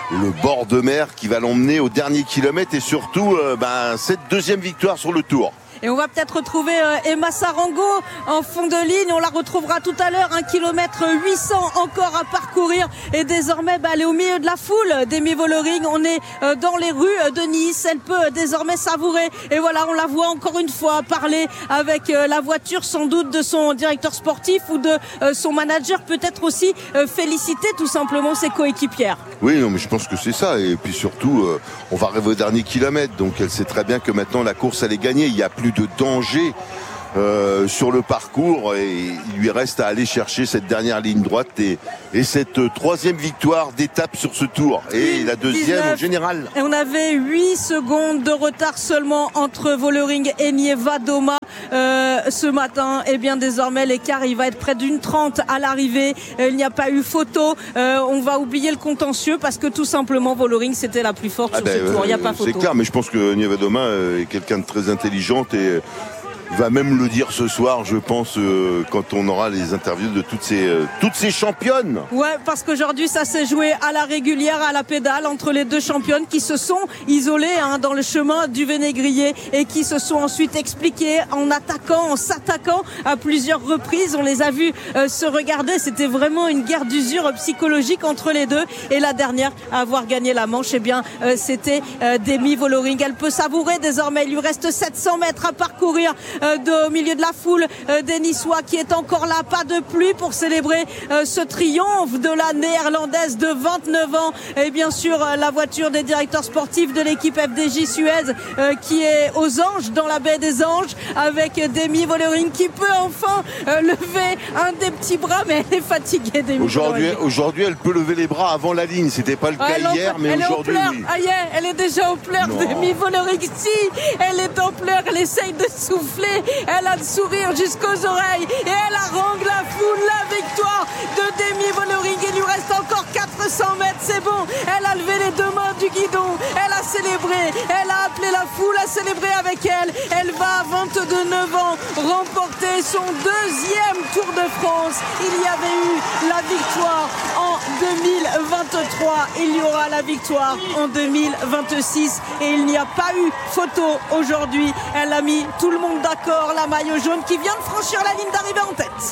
le bord de mer qui va l'emmener au dernier kilomètre et surtout euh, ben, cette deuxième victoire sur le Tour. Et on va peut-être retrouver Emma Sarango en fond de ligne. On la retrouvera tout à l'heure. un kilomètre huit cents encore à parcourir. Et désormais, bah, elle est au milieu de la foule d'Amy Vollering. On est dans les rues de Nice. Elle peut désormais savourer. Et voilà, on la voit encore une fois parler avec la voiture, sans doute de son directeur sportif ou de son manager. Peut-être aussi féliciter tout simplement ses coéquipières. Oui, non, mais je pense que c'est ça. Et puis surtout, euh, on va arriver au dernier kilomètre. Donc elle sait très bien que maintenant la course, elle est gagnée. Il n'y a plus de danger euh, sur le parcours et il lui reste à aller chercher cette dernière ligne droite et, et cette troisième victoire d'étape sur ce Tour et la deuxième au général. Et on avait huit secondes de retard seulement entre Vollering et Niewiadoma euh, ce matin. Et bien désormais l'écart il va être près d'une trente à l'arrivée. Il n'y a pas eu photo. Euh, on va oublier le contentieux parce que tout simplement Vollering c'était la plus forte ah sur ben, ce Tour. Il n'y a pas photo. C'est clair, mais je pense que Niewiadoma est quelqu'un de très intelligent et il va même le dire ce soir, je pense, euh, quand on aura les interviews de toutes ces, euh, toutes ces championnes. Ouais, parce qu'aujourd'hui, ça s'est joué à la régulière, à la pédale, entre les deux championnes qui se sont isolées hein, dans le chemin du Vénégrier et qui se sont ensuite expliquées en attaquant, en s'attaquant à plusieurs reprises. On les a vus euh, se regarder. C'était vraiment une guerre d'usure psychologique entre les deux. Et la dernière à avoir gagné la manche, eh bien, euh, c'était euh, Demi Vollering. Elle peut savourer désormais. Il lui reste sept cents mètres à parcourir. Euh, de, au milieu de la foule euh, des Niçois qui est encore là, pas de pluie pour célébrer euh, ce triomphe de la néerlandaise de vingt-neuf ans et bien sûr euh, la voiture des directeurs sportifs de l'équipe F D J Suez euh, qui est aux Anges, dans la baie des Anges avec Demi Vollering qui peut enfin euh, lever un des petits bras, mais elle est fatiguée Demi aujourd'hui, aujourd'hui elle peut lever les bras avant la ligne, c'était pas le cas ouais, hier mais elle aujourd'hui est oui. Ah yeah, elle est déjà au pleurs Demi Vollering, si elle est en pleurs, elle essaye de souffler. Elle a le sourire jusqu'aux oreilles et elle harangue la foule. La victoire de Demi Vollering. Il lui reste encore quatre cents mètres, c'est bon. Elle a levé les deux mains du guidon. Elle a célébré. Elle a appelé la foule à célébrer avec elle. Elle va à vingt-neuf ans remporter son deuxième Tour de France. Il y avait eu la victoire en deux mille vingt-trois. Il y aura la victoire en deux mille vingt-six et il n'y a pas eu photo aujourd'hui. Elle a mis tout le monde d'accord, la maillot jaune qui vient de franchir la ligne d'arrivée en tête.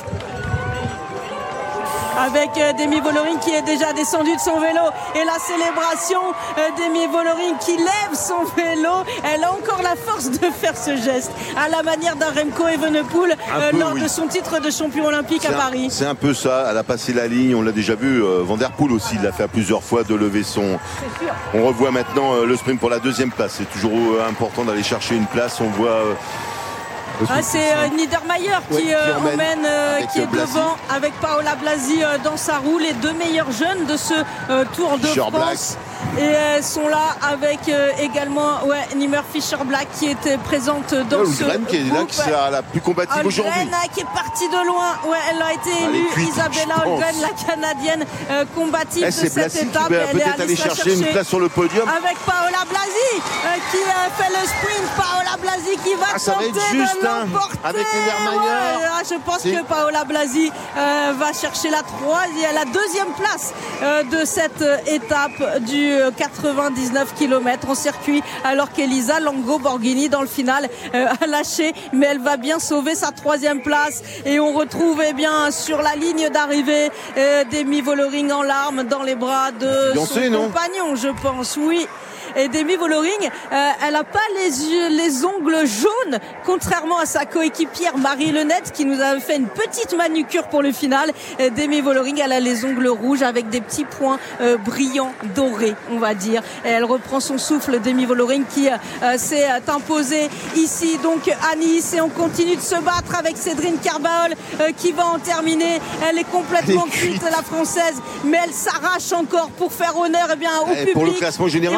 Avec euh, Demi Vollering qui est déjà descendu de son vélo et la célébration euh, Demi Vollering qui lève son vélo. Elle a encore la force de faire ce geste à la manière d'un Remco Evenepoel euh, lors oui. de son titre de champion olympique c'est à un, Paris. C'est un peu ça, elle a passé la ligne, on l'a déjà vu, euh, Van der Poel aussi, il l'a fait à plusieurs fois de lever son... On revoit maintenant euh, le sprint pour la deuxième place, c'est toujours euh, important d'aller chercher une place, on voit... Euh, Ah, c'est euh, Niedermayer qui, ouais, qui euh, emmène, emmène euh, qui est Blasi. Devant avec Paola Blasi euh, dans sa roue, les deux meilleurs jeunes de ce euh, Tour de Fischer France. Black. Et elles sont là avec euh, également ouais, Nimmer Fischer Black qui était présente dans oh, ce Gren qui est là, qui sera la plus combative Holgren, aujourd'hui. qui est partie de loin. Ouais, elle a été élue cuites, Isabella Holgren, la Canadienne euh, combative eh, de cette Blasi étape. Qui va elle peut-être aller chercher, chercher une place sur le podium. Avec Paola Blasi euh, qui a fait le sprint. Paola Blasi qui va ah, ça tenter va être juste, de l'emporter. Hein, avec Niedermayer. Ouais, je pense que Paola Blasi euh, va chercher la troisième, la deuxième place euh, de cette euh, étape du euh, quatre-vingt-dix-neuf kilomètres en circuit, alors qu'Elisa Longo Borghini dans le final euh, a lâché, mais elle va bien sauver sa troisième place. Et on retrouve eh bien sur la ligne d'arrivée euh, Demi Vollering en larmes dans les bras de Fiancé, son non compagnon, je pense, oui. Et Demi Vollering, euh, elle n'a pas les yeux, les ongles jaunes, contrairement à sa coéquipière Marie Lenette qui nous avait fait une petite manucure pour le final. Et Demi Vollering, elle a les ongles rouges avec des petits points euh, brillants, dorés, on va dire. Et elle reprend son souffle, Demi Vollering, qui euh, s'est imposée ici donc à Nice. Et on continue de se battre avec Cédrine Carbaol euh, qui va en terminer. Elle est complètement cuite, la française, mais elle s'arrache encore pour faire honneur eh bien, au et public. Pour le classement général aussi.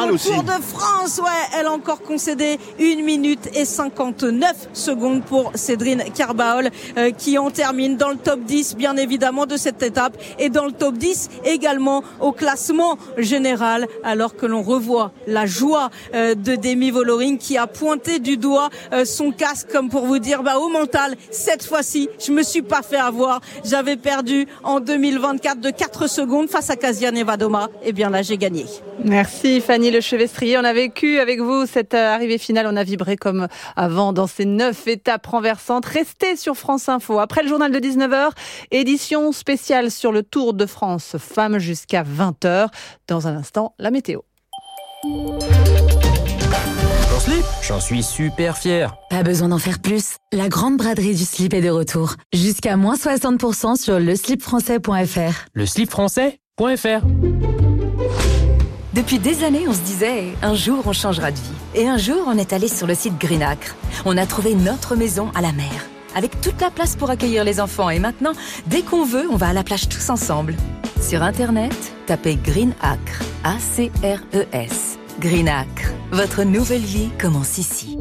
de France. Ouais, elle a encore concédé une minute et cinquante-neuf secondes pour Cédrine Carbaol euh, qui en termine dans le top dix bien évidemment de cette étape et dans le top dix également au classement général, alors que l'on revoit la joie euh, de Demi Vollering qui a pointé du doigt euh, son casque comme pour vous dire bah au mental, cette fois-ci je me suis pas fait avoir, j'avais perdu en deux mille vingt-quatre de quatre secondes face à Kasia Nevadoma, et bien là j'ai gagné. Merci Fanny Lechevestrier, on a vécu avec vous cette arrivée finale, on a vibré comme avant dans ces neuf étapes renversantes. Restez sur France Info, après le journal de dix-neuf heures, édition spéciale sur le Tour de France femmes jusqu'à vingt heures. Dans un instant, la météo. Ton slip, j'en suis super fier. Pas besoin d'en faire plus. La grande braderie du slip est de retour. Jusqu'à moins soixante pour cent sur le slip français point f r. Le slip français point f r. Depuis des années, on se disait « un jour, on changera de vie ». Et un jour, on est allé sur le site Greenacre. On a trouvé notre maison à la mer, avec toute la place pour accueillir les enfants. Et maintenant, dès qu'on veut, on va à la plage tous ensemble. Sur Internet, tapez Greenacre, A C R E S. Greenacre, votre nouvelle vie commence ici.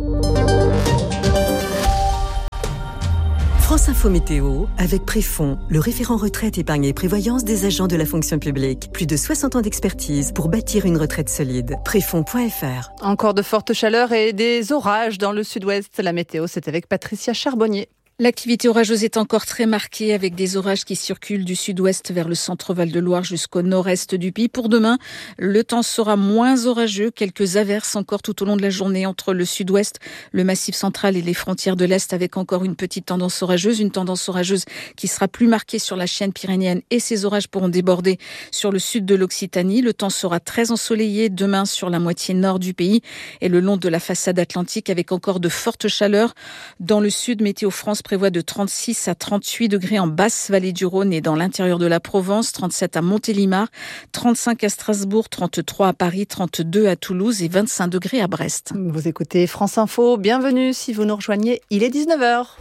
France Info Météo, avec Préfond, le référent retraite, épargne et prévoyance des agents de la fonction publique. Plus de soixante ans d'expertise pour bâtir une retraite solide. Préfond point f r. Encore de fortes chaleurs et des orages dans le sud-ouest. La météo, c'est avec Patricia Charbonnier. L'activité orageuse est encore très marquée avec des orages qui circulent du sud-ouest vers le centre Val-de-Loire jusqu'au nord-est du pays. Pour demain, le temps sera moins orageux. Quelques averses encore tout au long de la journée entre le sud-ouest, le massif central et les frontières de l'est avec encore une petite tendance orageuse. Une tendance orageuse qui sera plus marquée sur la chaîne pyrénéenne et ces orages pourront déborder sur le sud de l'Occitanie. Le temps sera très ensoleillé demain sur la moitié nord du pays et le long de la façade atlantique avec encore de fortes chaleurs. Dans le sud, Météo France prévoit de trente-six à trente-huit degrés en basse vallée du Rhône et dans l'intérieur de la Provence, trente-sept à Montélimar, trente-cinq à Strasbourg, trente-trois à Paris, trente-deux à Toulouse et vingt-cinq degrés à Brest. Vous écoutez France Info, bienvenue si vous nous rejoignez, il est dix-neuf heures.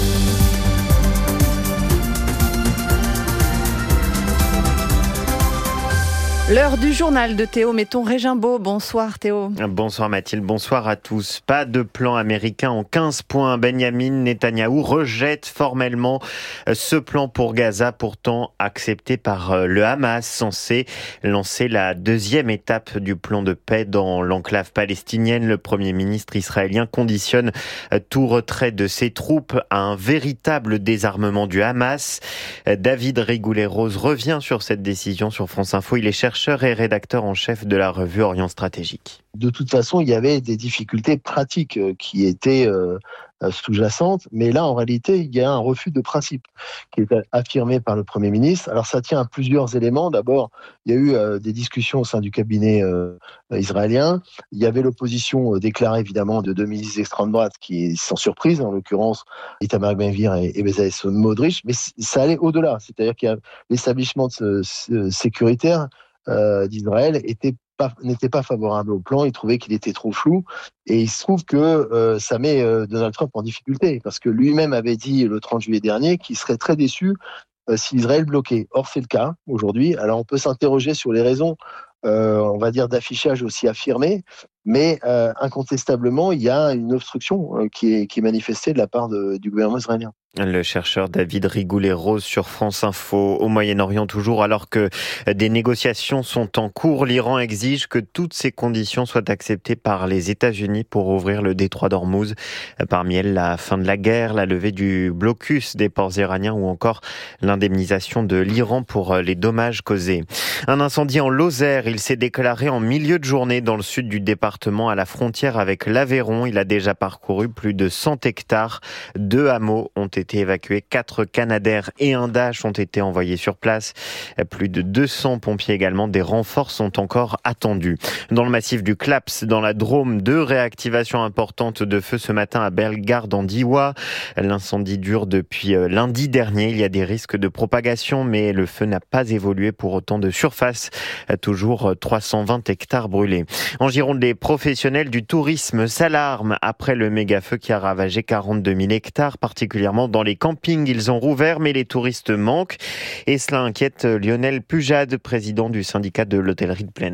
L'heure du journal de Théo Metton Régimbaud. Bonsoir Théo. Bonsoir Mathilde, bonsoir à tous. Pas de plan américain en quinze points. Benjamin Netanyahou rejette formellement ce plan pour Gaza, pourtant accepté par le Hamas, censé lancer la deuxième étape du plan de paix dans l'enclave palestinienne. Le Premier ministre israélien conditionne tout retrait de ses troupes à un véritable désarmement du Hamas. David Rigoulet-Rose revient sur cette décision sur France Info. Il est chercheur et rédacteur en chef de la revue Orient Stratégique. De toute façon, il y avait des difficultés pratiques qui étaient euh, sous-jacentes, mais là, en réalité, il y a un refus de principe qui est affirmé par le Premier ministre. Alors, ça tient à plusieurs éléments. D'abord, il y a eu euh, des discussions au sein du cabinet euh, israélien. Il y avait l'opposition euh, déclarée, évidemment, de deux milices d'extrême droite qui, sans surprise, en l'occurrence, Itamar Ben-Gvir et, et Bezalel Smotrich, mais ça allait au-delà. C'est-à-dire qu'il y a l'établissement de, de, sécuritaire euh, d'Israël était Pas, n'était pas favorable au plan, il trouvait qu'il était trop flou, et il se trouve que euh, ça met euh, Donald Trump en difficulté, parce que lui-même avait dit le trente juillet dernier qu'il serait très déçu euh, si Israël bloquait. Or, c'est le cas aujourd'hui. Alors, on peut s'interroger sur les raisons, euh, on va dire, d'affichage aussi affirmé, mais euh, incontestablement, il y a une obstruction euh, qui, est, qui est manifestée de la part de, du gouvernement israélien. Le chercheur David Rigoulet-Rose sur France Info. Au Moyen-Orient toujours, alors que des négociations sont en cours, l'Iran exige que toutes ces conditions soient acceptées par les États-Unis pour ouvrir le détroit d'Ormuz. Parmi elles, la fin de la guerre, la levée du blocus des ports iraniens ou encore l'indemnisation de l'Iran pour les dommages causés. Un incendie en Lozère, il s'est déclaré en milieu de journée dans le sud du département à la frontière avec l'Aveyron. Il a déjà parcouru plus de cent hectares. Deux hameaux ont été évacués, quatre Canadair et un Dash ont été envoyés sur place. Plus de deux cents pompiers également, des renforts sont encore attendus. Dans le massif du Claps, dans la Drôme, deux réactivations importantes de feu ce matin à Bellegarde en Diois. L'incendie dure depuis lundi dernier. Il y a des risques de propagation, mais le feu n'a pas évolué pour autant de surface. Toujours trois cent vingt hectares brûlés. En Gironde, les professionnels du tourisme s'alarment après le méga-feu qui a ravagé quarante-deux mille hectares, particulièrement dans les campings. Ils ont rouvert, mais les touristes manquent. Et cela inquiète Lionel Pujade, président du syndicat de l'hôtellerie de plein air.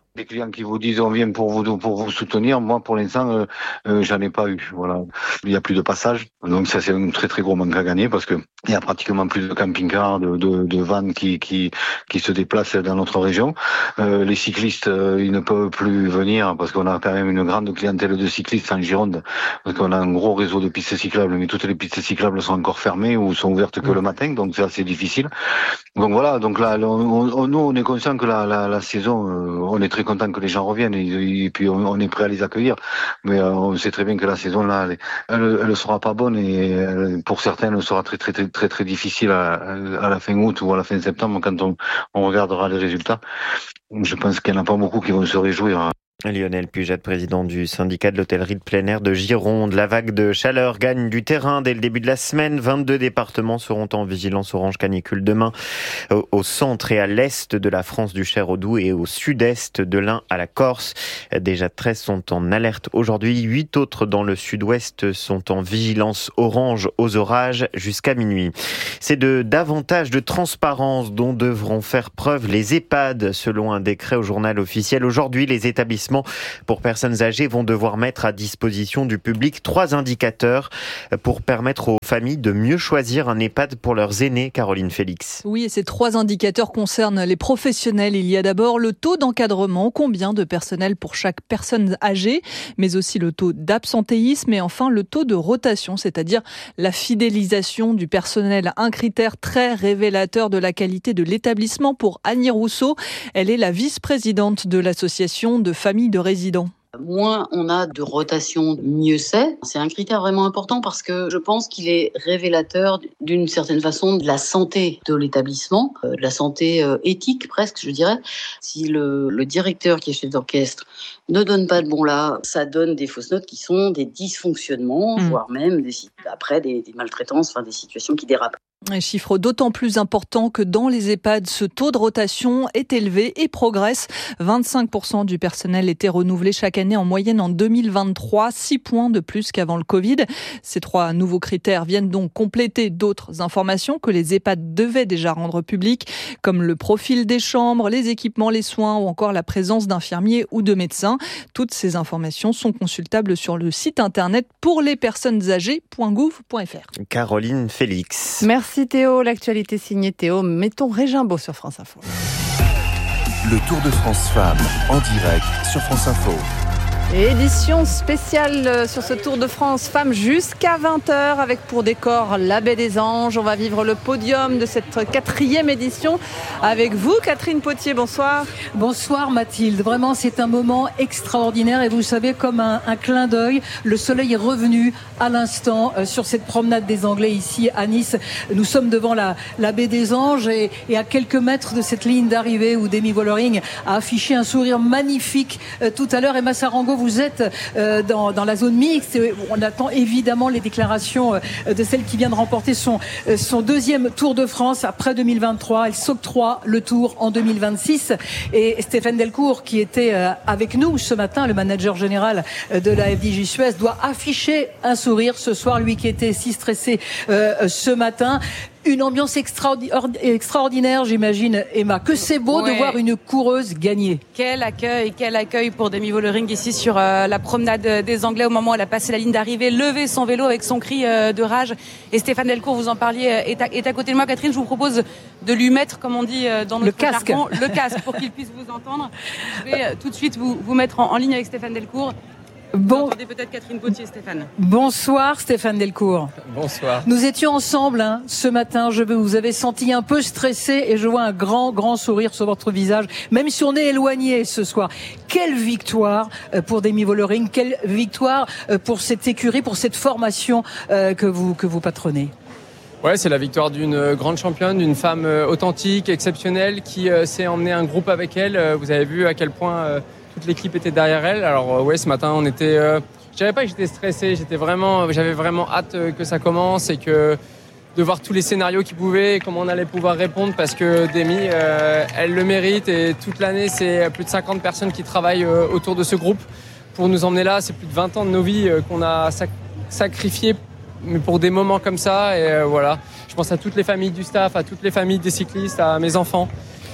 Des clients qui vous disent on vient pour vous pour vous soutenir, moi pour l'instant euh, euh, j'en ai pas eu. Voilà, il y a plus de passage, donc ça c'est un très très gros manque à gagner parce que il y a pratiquement plus de camping-cars, de, de, de vannes qui qui qui se déplacent dans notre région. Euh, les cyclistes euh, ils ne peuvent plus venir parce qu'on a quand même une grande clientèle de cyclistes en Gironde parce qu'on a un gros réseau de pistes cyclables, mais toutes les pistes cyclables sont encore fermées ou sont ouvertes que le matin, donc c'est assez difficile. Donc voilà, donc là on, on, nous on est conscient que la la, la saison euh, on est très content que les gens reviennent et, et puis on, on est prêt à les accueillir, mais euh, on sait très bien que la saison là, elle, elle sera pas bonne et elle, pour certains, elle sera très très très très très difficile à, à la fin août ou à la fin septembre quand on, on regardera les résultats. Je pense qu'il n'y en a pas beaucoup qui vont se réjouir. Lionel Puget, président du syndicat de l'hôtellerie de plein air de Gironde. La vague de chaleur gagne du terrain dès le début de la semaine. vingt-deux départements seront en vigilance orange canicule demain au centre et à l'est de la France, du Cher au Doubs et au sud-est de l'Ain à la Corse. Déjà treize sont en alerte aujourd'hui. huit autres dans le sud-ouest sont en vigilance orange aux orages jusqu'à minuit. C'est de davantage de transparence dont devront faire preuve les EHPAD selon un décret au journal officiel. Aujourd'hui, les établissements pour personnes âgées vont devoir mettre à disposition du public trois indicateurs pour permettre aux familles de mieux choisir un EHPAD pour leurs aînés. Caroline Félix. Oui, et ces trois indicateurs concernent les professionnels. Il y a d'abord le taux d'encadrement, combien de personnel pour chaque personne âgée, mais aussi le taux d'absentéisme et enfin le taux de rotation, c'est-à-dire la fidélisation du personnel. Un critère très révélateur de la qualité de l'établissement pour Annie Rousseau. Elle est la vice-présidente de l'association de familles de résidents. Moins on a de rotation, mieux c'est. C'est un critère vraiment important parce que je pense qu'il est révélateur d'une certaine façon de la santé de l'établissement, de la santé éthique presque, je dirais. Si le, le directeur qui est chef d'orchestre ne donne pas de bon là, ça donne des fausses notes qui sont des dysfonctionnements, mmh. voire même des, après des, des maltraitances, enfin des situations qui dérapent. Un chiffre d'autant plus important que dans les EHPAD, ce taux de rotation est élevé et progresse. vingt-cinq pour cent du personnel était renouvelé chaque année en moyenne en deux mille vingt-trois, six points de plus qu'avant le Covid. Ces trois nouveaux critères viennent donc compléter d'autres informations que les EHPAD devaient déjà rendre publiques, comme le profil des chambres, les équipements, les soins ou encore la présence d'infirmiers ou de médecins. Toutes ces informations sont consultables sur le site internet pour les personnes âgées point gouv point f r. Caroline Félix. Merci Théo, l'actualité signée Théo. Mettons Régimbaud sur France Info. Le Tour de France Femmes en direct sur France Info. Édition spéciale sur ce Tour de France Femmes jusqu'à vingt heures avec pour décor la Baie des Anges. On va vivre le podium de cette quatrième édition avec vous, Catherine Potier. Bonsoir. Bonsoir Mathilde. Vraiment, c'est un moment extraordinaire et vous savez, comme un, un clin d'œil, le soleil est revenu à l'instant euh, sur cette promenade des Anglais ici à Nice. Nous sommes devant la, la Baie des Anges et, et à quelques mètres de cette ligne d'arrivée où Demi Vollering a affiché un sourire magnifique euh, tout à l'heure. Emma Sarango, vous êtes euh, dans, dans la zone mixte. On attend évidemment les déclarations euh, de celle qui vient de remporter son, euh, son deuxième Tour de France après deux mille vingt-trois. Elle s'octroie le Tour en deux mille vingt-six. Et Stéphane Delcourt, qui était euh, avec nous ce matin, le manager général euh, de la F D J Suez, doit afficher un sourire ce soir, lui qui était si stressé euh, ce matin. Une ambiance extraordinaire, j'imagine, Emma. Que c'est beau ouais. de voir une coureuse gagner. Quel accueil, quel accueil pour Demi Vollering ici sur euh, la promenade des Anglais au moment où elle a passé la ligne d'arrivée, levé son vélo avec son cri euh, de rage. Et Stéphane Delcourt, vous en parliez, est à, est à côté de moi. Catherine, je vous propose de lui mettre, comme on dit euh, dans notre le casque. jargon, le casque pour qu'il puisse vous entendre. Je vais euh, tout de suite vous, vous mettre en, en ligne avec Stéphane Delcourt. Bon. Vous entendez peut-être Catherine Potier, Stéphane. Bonsoir Stéphane Delcourt. Bonsoir. Nous étions ensemble hein, ce matin. Je vous avais senti un peu stressé et je vois un grand, grand sourire sur votre visage, même si on est éloigné ce soir. Quelle victoire pour Demi Vollering, quelle victoire pour cette écurie, pour cette formation que vous que vous patronnez. Ouais, c'est la victoire d'une grande championne, d'une femme authentique, exceptionnelle, qui s'est emmenée un groupe avec elle. Vous avez vu à quel point toute l'équipe était derrière elle. Alors ouais, ce matin, on était. Euh, je dirais pas que j'étais stressé. J'étais vraiment, j'avais vraiment hâte que ça commence et que de voir tous les scénarios qui pouvaient et comment on allait pouvoir répondre parce que Demi, euh, elle le mérite et toute l'année, c'est plus de cinquante personnes qui travaillent euh, autour de ce groupe pour nous emmener là. C'est plus de vingt ans de nos vies euh, qu'on a sac- sacrifié, mais pour des moments comme ça. Et euh, voilà, je pense à toutes les familles du staff, à toutes les familles des cyclistes, à mes enfants.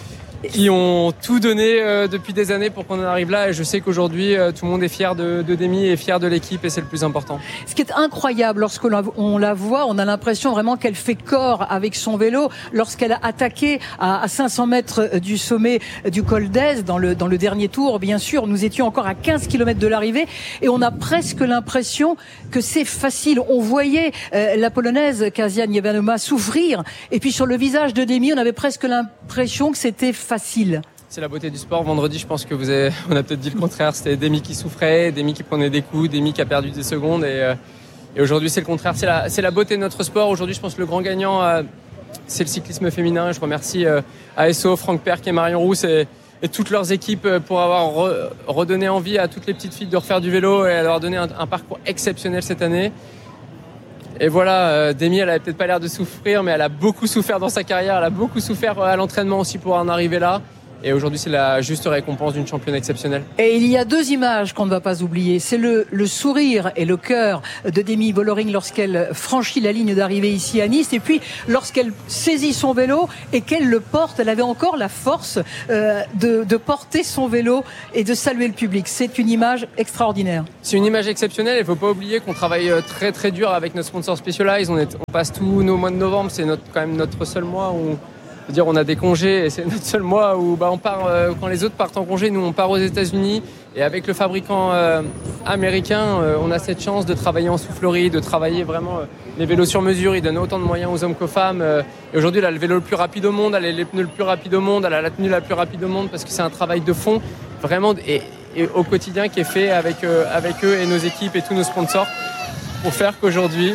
qui ont tout donné euh, depuis des années pour qu'on en arrive là. Et je sais qu'aujourd'hui, euh, tout le monde est fier de, de Demi et fier de l'équipe et c'est le plus important. Ce qui est incroyable lorsqu'on la, on la voit, on a l'impression vraiment qu'elle fait corps avec son vélo. Lorsqu'elle a attaqué à, à cinq cents mètres du sommet du col d'Ez dans le, dans le dernier tour, bien sûr, nous étions encore à quinze kilomètres de l'arrivée et on a presque l'impression que c'est facile. On voyait euh, la Polonaise Kasia Niewiadoma souffrir et puis sur le visage de Demi, on avait presque l'impression que c'était facile. C'est la beauté du sport. Vendredi, je pense que vous avez, on a peut-être dit le contraire. C'était Demi qui souffrait, Demi qui prenait des coups, Demi qui a perdu des secondes. Et, euh, et aujourd'hui, c'est le contraire. C'est la, c'est la beauté de notre sport. Aujourd'hui, je pense que le grand gagnant, euh, c'est le cyclisme féminin. Je remercie euh, A S O, Franck Perck et Marion Rousse et, et toutes leurs équipes pour avoir re, redonné envie à toutes les petites filles de refaire du vélo et leur donner un, un parcours exceptionnel cette année. Et voilà, euh, Demi, elle avait peut-être pas l'air de souffrir, mais elle a beaucoup souffert dans sa carrière. Elle a beaucoup souffert à l'entraînement aussi pour en arriver là. Et aujourd'hui, c'est la juste récompense d'une championne exceptionnelle. Et il y a deux images qu'on ne va pas oublier. C'est le, le sourire et le cœur de Demi Vollering lorsqu'elle franchit la ligne d'arrivée ici à Nice. Et puis, lorsqu'elle saisit son vélo et qu'elle le porte, elle avait encore la force euh, de, de porter son vélo et de saluer le public. C'est une image extraordinaire. C'est une image exceptionnelle. Il ne faut pas oublier qu'on travaille très très dur avec notre sponsor Specialized. On, est, on passe tous nos mois de novembre. C'est notre, quand même notre seul mois où... Je veux dire, on a des congés et c'est notre seul mois où bah, on part, euh, quand les autres partent en congé, nous on part aux États-Unis et avec le fabricant euh, américain, euh, on a cette chance de travailler en soufflerie, de travailler vraiment euh, les vélos sur mesure. Ils donnent autant de moyens aux hommes qu'aux femmes. Euh, et aujourd'hui, elle a le vélo le plus rapide au monde, elle a les pneus le plus rapide au monde, elle a la tenue la plus rapide au monde parce que c'est un travail de fond vraiment et, et au quotidien qui est fait avec, euh, avec eux et nos équipes et tous nos sponsors pour faire qu'aujourd'hui,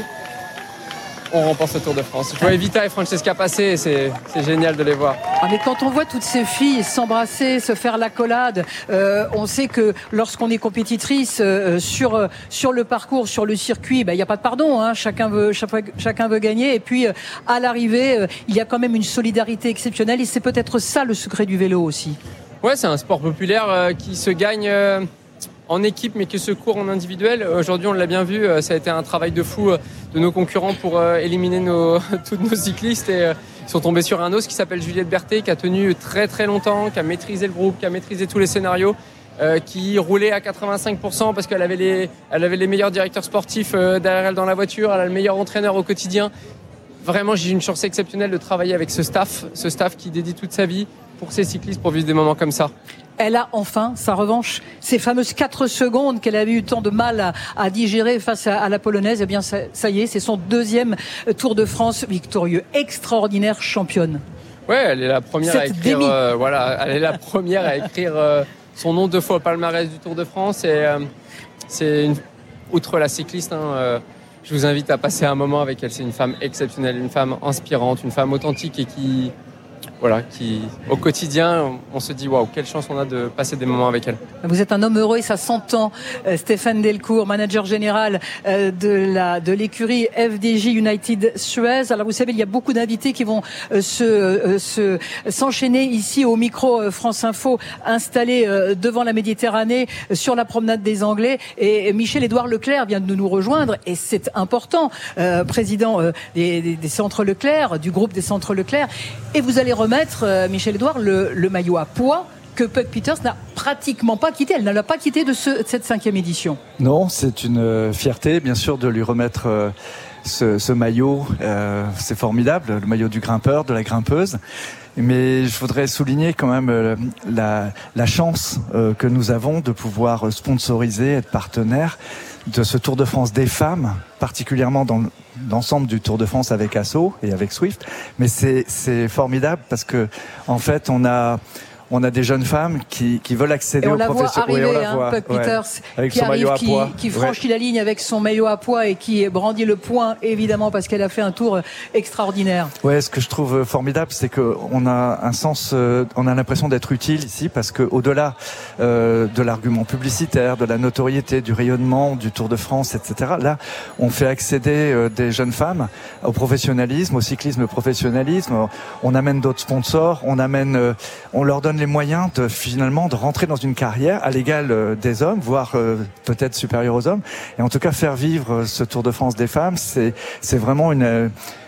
on remporte ce Tour de France. Je vois Evita et Francesca passer et c'est, c'est génial de les voir. Ah mais quand on voit toutes ces filles s'embrasser, se faire l'accolade, euh, on sait que lorsqu'on est compétitrice euh, sur euh, sur le parcours, sur le circuit, ben il y a pas de pardon, hein, chacun veut chaque, chacun veut gagner et puis euh, à l'arrivée, euh, il y a quand même une solidarité exceptionnelle et c'est peut-être ça le secret du vélo aussi. Ouais, c'est un sport populaire euh, qui se gagne euh, en équipe mais qui se court en individuel. Aujourd'hui, on l'a bien vu, euh, ça a été un travail de fou euh, de nos concurrents pour euh, éliminer nos, tous nos cyclistes et euh, ils sont tombés sur un os qui s'appelle Juliette Berthet qui a tenu très très longtemps, qui a maîtrisé le groupe, qui a maîtrisé tous les scénarios, euh, qui roulait à quatre-vingt-cinq pour cent parce qu'elle avait les, elle avait les meilleurs directeurs sportifs euh, derrière elle dans la voiture, elle a le meilleur entraîneur au quotidien. Vraiment, j'ai eu une chance exceptionnelle de travailler avec ce staff, ce staff qui dédie toute sa vie pour ces cyclistes pour vivre des moments comme ça. Elle a enfin sa revanche. Ces fameuses quatre secondes qu'elle avait eu tant de mal à, à digérer face à, à la Polonaise, eh bien ça, ça y est, c'est son deuxième Tour de France victorieux. Extraordinaire championne. Ouais, elle est la première Cette à écrire. Euh, voilà, elle est la première à écrire euh, son nom deux fois au palmarès du Tour de France. Et euh, c'est une, outre la cycliste, hein, euh, je vous invite à passer un moment avec elle. C'est une femme exceptionnelle, une femme inspirante, une femme authentique et qui Voilà, qui au quotidien, on se dit waouh, quelle chance on a de passer des moments avec elle. Vous êtes un homme heureux et ça s'entend. Euh, Stéphane Delcourt, manager général euh, de la de l'écurie F D J United Suez. Alors vous savez, il y a beaucoup d'invités qui vont euh, se euh, se s'enchaîner ici au micro euh, France Info, installé euh, devant la Méditerranée, euh, sur la promenade des Anglais. Et Michel-Édouard Leclerc vient de nous rejoindre et c'est important, euh, président euh, des, des, des centres Leclerc, du groupe des centres Leclerc. Et vous allez remettre, euh, Michel-Édouard, le, le maillot à pois que Puck Peters n'a pratiquement pas quitté. Elle ne l'a pas quitté de, ce, de cette cinquième édition. Non, c'est une fierté, bien sûr, de lui remettre euh, ce, ce maillot. Euh, c'est formidable, le maillot du grimpeur, de la grimpeuse. Mais je voudrais souligner quand même euh, la, la chance euh, que nous avons de pouvoir sponsoriser, être partenaire de ce Tour de France des femmes, particulièrement dans l'ensemble du Tour de France avec A S O et avec Swift. Mais c'est, c'est formidable parce que, en fait, on a... On a des jeunes femmes qui, qui veulent accéder au professionnel. Oui, on la voit arriver, hein, Puck Peters, ouais, qui arrive, qui, qui franchit ouais. la ligne avec son maillot à pois et qui brandit le poing, évidemment, parce qu'elle a fait un tour extraordinaire. Ouais, ce que je trouve formidable, c'est que on a un sens, euh, on a l'impression d'être utile ici, parce que au-delà euh, de l'argument publicitaire, de la notoriété, du rayonnement, du Tour de France, et cetera. Là, on fait accéder euh, des jeunes femmes au professionnalisme, au cyclisme professionnalisme. On amène d'autres sponsors, on amène, euh, on leur donne les moyens de finalement de rentrer dans une carrière à l'égal des hommes, voire euh, peut-être supérieure aux hommes. Et en tout cas, faire vivre ce Tour de France des femmes, c'est c'est vraiment une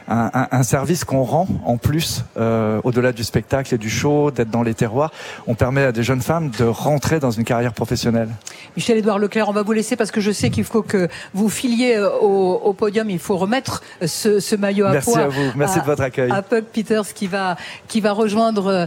un, un, un service qu'on rend en plus, euh, au-delà du spectacle et du show, d'être dans les terroirs. On permet à des jeunes femmes de rentrer dans une carrière professionnelle. Michel-Édouard Leclerc, on va vous laisser parce que je sais qu'il faut que vous filiez au, au podium. Il faut remettre ce, ce maillot à Merci poids. Merci à vous. Merci à, de votre accueil. À Puck Peters qui va qui va rejoindre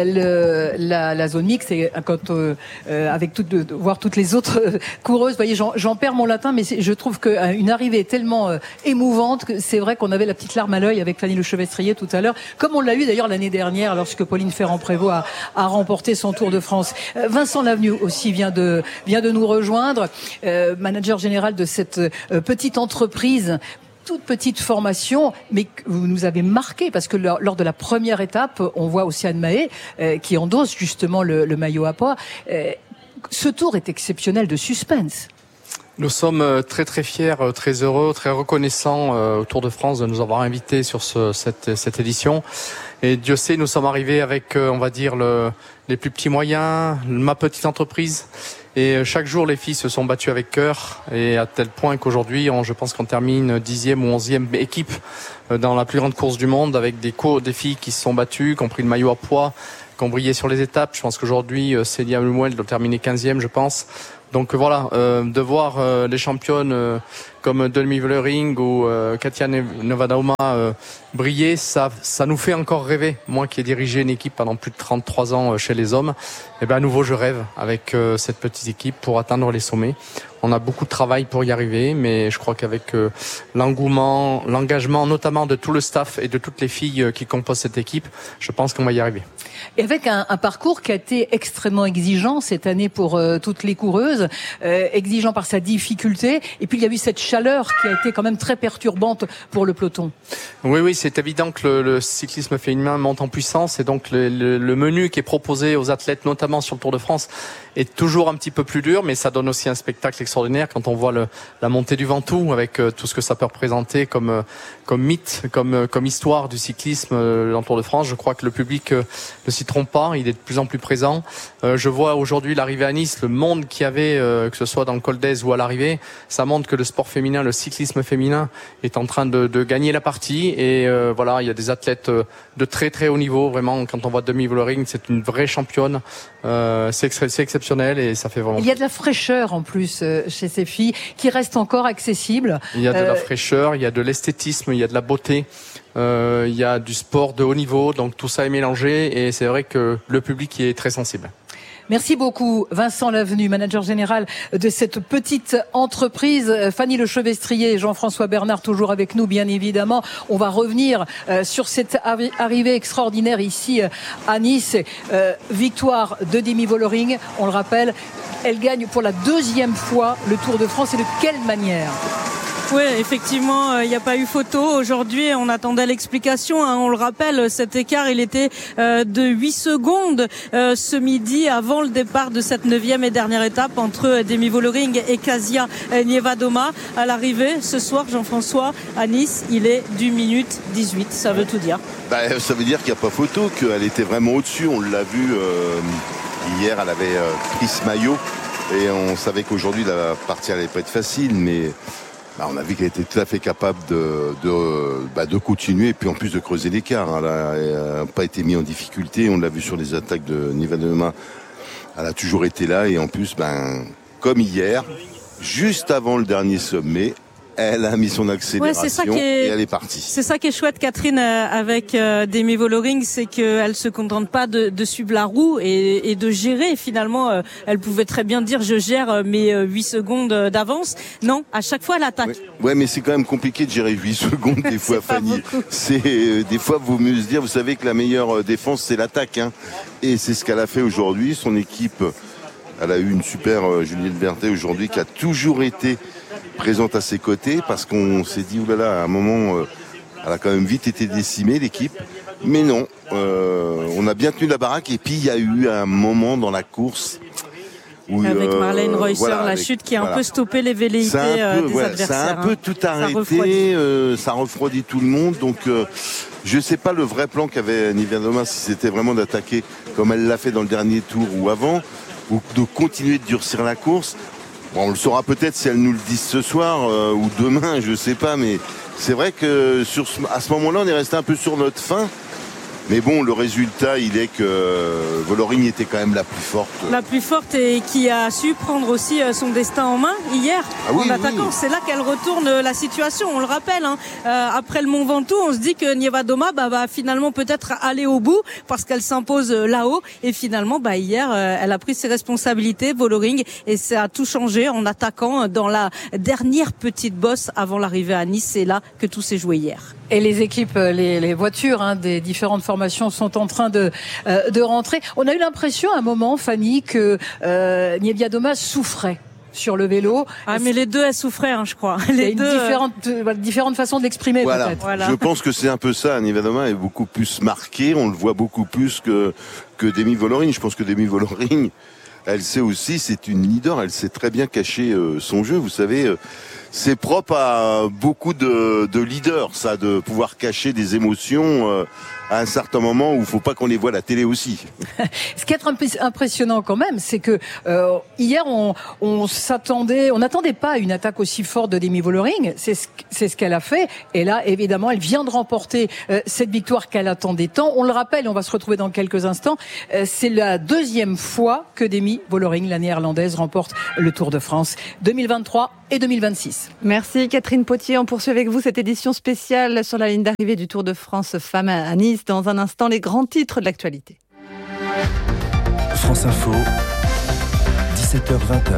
le, la, la zone mixte et quand euh, avec toutes de, de, voir toutes les autres coureuses. Vous voyez, j'en, j'en perds mon latin, mais je trouve qu'une arrivée est tellement euh, émouvante que c'est vrai qu'on avait la petite larme à l'œil avec Fanny Lechevestrier tout à l'heure, comme on l'a eu d'ailleurs l'année dernière lorsque Pauline Ferrand-Prévot a, a remporté son Tour de France. Euh, Vincent Lavenu aussi vient de vient de nous rejoindre, euh, manager général de cette euh, petite entreprise. Toute petite formation, mais que vous nous avez marqué parce que lors, lors de la première étape, on voit Océane Mahé euh, qui endosse justement le, le maillot à poids. Euh, ce tour est exceptionnel de suspense. Nous sommes très très fiers, très heureux, très reconnaissants euh, au Tour de France de nous avoir invités sur ce, cette, cette édition. Et Dieu sait, nous sommes arrivés avec, euh, on va dire, le, les plus petits moyens, ma petite entreprise. Et chaque jour, les filles se sont battues avec cœur, et à tel point qu'aujourd'hui, on, je pense qu'on termine dixième ou onzième équipe dans la plus grande course du monde, avec des, co- des filles qui se sont battues, qui ont pris le maillot à poids, qui ont brillé sur les étapes. Je pense qu'aujourd'hui, Célia Lemuel doit terminer quinzième, je pense. Donc voilà, euh, de voir euh, les championnes euh, comme Demi Vollering ou euh, Katia Nevadauma euh, briller, ça, ça nous fait encore rêver. Moi qui ai dirigé une équipe pendant plus de trente-trois ans euh, chez les hommes, et ben à nouveau je rêve avec euh, cette petite équipe pour atteindre les sommets. On a beaucoup de travail pour y arriver, mais je crois qu'avec euh, l'engouement, l'engagement notamment de tout le staff et de toutes les filles euh, qui composent cette équipe, je pense qu'on va y arriver. Et avec un, un parcours qui a été extrêmement exigeant cette année pour euh, toutes les coureuses, euh, exigeant par sa difficulté, et puis il y a eu cette chaleur qui a été quand même très perturbante pour le peloton. Oui, oui, c'est évident que le, le cyclisme féminin monte en puissance, et donc le, le, le menu qui est proposé aux athlètes, notamment sur le Tour de France, est toujours un petit peu plus dur, mais ça donne aussi un spectacle extraordinaire quand on voit le, la montée du Ventoux avec euh, tout ce que ça peut représenter comme euh, comme mythe, comme euh, comme histoire du cyclisme euh, dans le Tour de France. Je crois que le public euh, ne s'y trompe pas, il est de plus en plus présent. Euh, je vois aujourd'hui l'arrivée à Nice, le monde qu'il y avait, euh, que ce soit dans le col d'Aise ou à l'arrivée, ça montre que le sport féminin, le cyclisme féminin est en train de, de gagner la partie, et euh, voilà, il y a des athlètes euh, de très très haut niveau, vraiment. Quand on voit Demi Vollering, c'est une vraie championne, euh, c'est, c'est exceptionnel, et ça fait vraiment... Il y a de la fraîcheur en plus euh, chez ces filles qui reste encore accessible. Il y a de euh... la fraîcheur, il y a de l'esthétisme, il y a de la beauté, euh, il y a du sport de haut niveau, donc tout ça est mélangé, et c'est vrai que le public y est très sensible. Merci beaucoup Vincent Lavenu, manager général de cette petite entreprise. Fanny Lechevestrier et Jean-François Bernard toujours avec nous, bien évidemment. On va revenir euh, sur cette arri- arrivée extraordinaire ici euh, à Nice. Euh, victoire de Demi Vollering, on le rappelle, elle gagne pour la deuxième fois le Tour de France, et de quelle manière ? Oui, effectivement, il euh, n'y a pas eu photo. Aujourd'hui, on attendait l'explication. Hein, on le rappelle, cet écart, il était euh, de huit secondes euh, ce midi avant le départ de cette neuvième et dernière étape entre Demi Vollering et Kasia Nevadoma. À l'arrivée, ce soir, Jean-François, à Nice, il est d'une minute dix-huit. Ça veut tout dire. Bah, ça veut dire qu'il n'y a pas photo, qu'elle était vraiment au-dessus. On l'a vu euh, hier, elle avait euh, pris ce maillot. Et on savait qu'aujourd'hui, la partie n'allait pas être facile, mais... Bah, on a vu qu'elle était tout à fait capable de, de, bah, de continuer, et puis en plus de creuser l'écart. Hein. Elle n'a pas été mise en difficulté. On l'a vu sur les attaques de Nevadoma. Elle a toujours été là, et en plus, ben, comme hier, juste avant le dernier sommet, elle a mis son accélération, ouais, c'est ça qui est, et elle est partie. C'est ça qui est chouette, Catherine, avec euh, Demi Vollering, c'est qu'elle se contente pas de, de suivre la roue et, et de gérer. Finalement, euh, elle pouvait très bien dire je gère mes euh, huit secondes d'avance. Non, à chaque fois elle attaque. Ouais, ouais, mais c'est quand même compliqué de gérer huit secondes des fois, Fanny. C'est euh, des fois vaut mieux se dire, vous savez que la meilleure défense c'est l'attaque, hein. Et c'est ce qu'elle a fait aujourd'hui. Son équipe, elle a eu une super euh, Juliette Berthet aujourd'hui qui a toujours été présente à ses côtés, parce qu'on s'est dit oulala, à un moment euh, elle a quand même vite été décimée l'équipe, mais non, euh, on a bien tenu la baraque. Et puis il y a eu un moment dans la course où, avec euh, Marlène Reusser, voilà, la avec, chute qui a voilà. un peu stoppé les velléités euh, des ouais, adversaires. Ça a un peu hein. tout arrêté, ça refroidit, euh, ça refroidit tout le monde. Donc euh, je sais pas le vrai plan qu'avait Nevadoma, si c'était vraiment d'attaquer comme elle l'a fait dans le dernier tour ou avant, ou de continuer de durcir la course. Bon, on le saura peut-être si elle nous le dit ce soir euh, ou demain, je sais pas, mais c'est vrai que sur ce, à ce moment-là, on est resté un peu sur notre faim. Mais bon, le résultat, il est que Vollering était quand même la plus forte. La plus forte et qui a su prendre aussi son destin en main hier ah oui, en attaquant. Oui. C'est là qu'elle retourne la situation. On le rappelle, hein, euh, après le Mont Ventoux, on se dit que Niewiadoma bah, va finalement peut-être aller au bout parce qu'elle s'impose là-haut. Et finalement, bah, hier, euh, elle a pris ses responsabilités, Vollering, et ça a tout changé en attaquant dans la dernière petite bosse avant l'arrivée à Nice. C'est là que tout s'est joué hier. Et les équipes, les, les voitures hein, des différentes formations sont en train de, euh, de rentrer. On a eu l'impression à un moment, Fanny, que euh, Niewiadoma souffrait sur le vélo. Ah, mais les deux, elles souffraient, hein, je crois. Les Il y a une deux, différente, euh, différentes façons de l'exprimer, voilà. peut-être. Voilà. Je pense que c'est un peu ça. Niewiadoma est beaucoup plus marqué. On le voit beaucoup plus que, que Demi Vollering. Je pense que Demi Vollering, elle sait aussi, c'est une leader. Elle sait très bien cacher euh, son jeu. Vous savez, euh, c'est propre à beaucoup de, de leaders, ça, de pouvoir cacher des émotions euh, à un certain moment où il ne faut pas qu'on les voit à la télé aussi. Ce qui est impressionnant quand même, c'est que euh, hier on, on s'attendait, on n'attendait pas à une attaque aussi forte de Demi Vollering. C'est ce, c'est ce qu'elle a fait. Et là, évidemment, elle vient de remporter euh, cette victoire qu'elle attendait tant. On le rappelle, on va se retrouver dans quelques instants. Euh, c'est la deuxième fois que Demi Vollering, la néerlandaise, remporte le Tour de France deux mille vingt-trois et deux mille vingt-six. Merci Catherine Potier. On poursuit avec vous cette édition spéciale sur la ligne d'arrivée du Tour de France Femmes à Nice. Dans un instant, les grands titres de l'actualité. France Info, dix-sept heures vingt.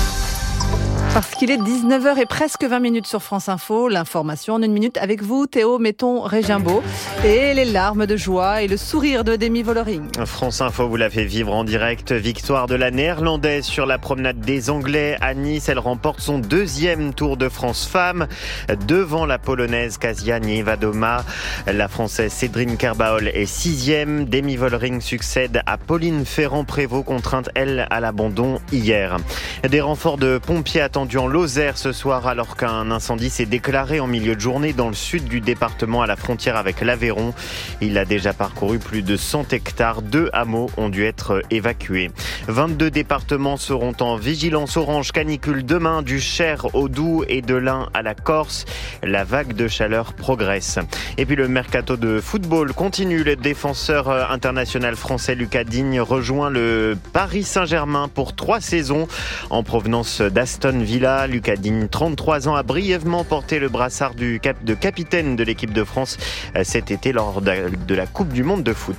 Parce qu'il est dix-neuf heures et presque vingt minutes sur France Info, l'information en une minute avec vous, Théo Metton-Régimbaud, et les larmes de joie et le sourire de Demi Vollering. France Info vous l'a fait vivre en direct. Victoire de la Néerlandaise sur la promenade des Anglais à Nice. Elle remporte son deuxième Tour de France Femmes devant la Polonaise Kasia Niewiadoma. La Française Cédrine Kerbaol est sixième. Demi Vollering succède à Pauline Ferrand-Prévot, contrainte elle à l'abandon hier. Des renforts de pompiers attendus en Lozère ce soir alors qu'un incendie s'est déclaré en milieu de journée dans le sud du département à la frontière avec l'Aveyron. Il a déjà parcouru plus de cent hectares. Deux hameaux ont dû être évacués. vingt-deux départements seront en vigilance orange canicule demain, du Cher au Doubs et de l'Ain à la Corse. La vague de chaleur progresse. Et puis le mercato de football continue. Le défenseur international français Lucas Digne rejoint le Paris Saint-Germain pour trois saisons en provenance d'Aston Villa. Lucas Digne, trente-trois ans, a brièvement porté le brassard du cap de capitaine de l'équipe de France cet été lors de la Coupe du Monde de foot.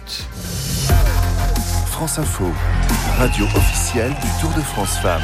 France Info, radio officielle du Tour de France Femmes.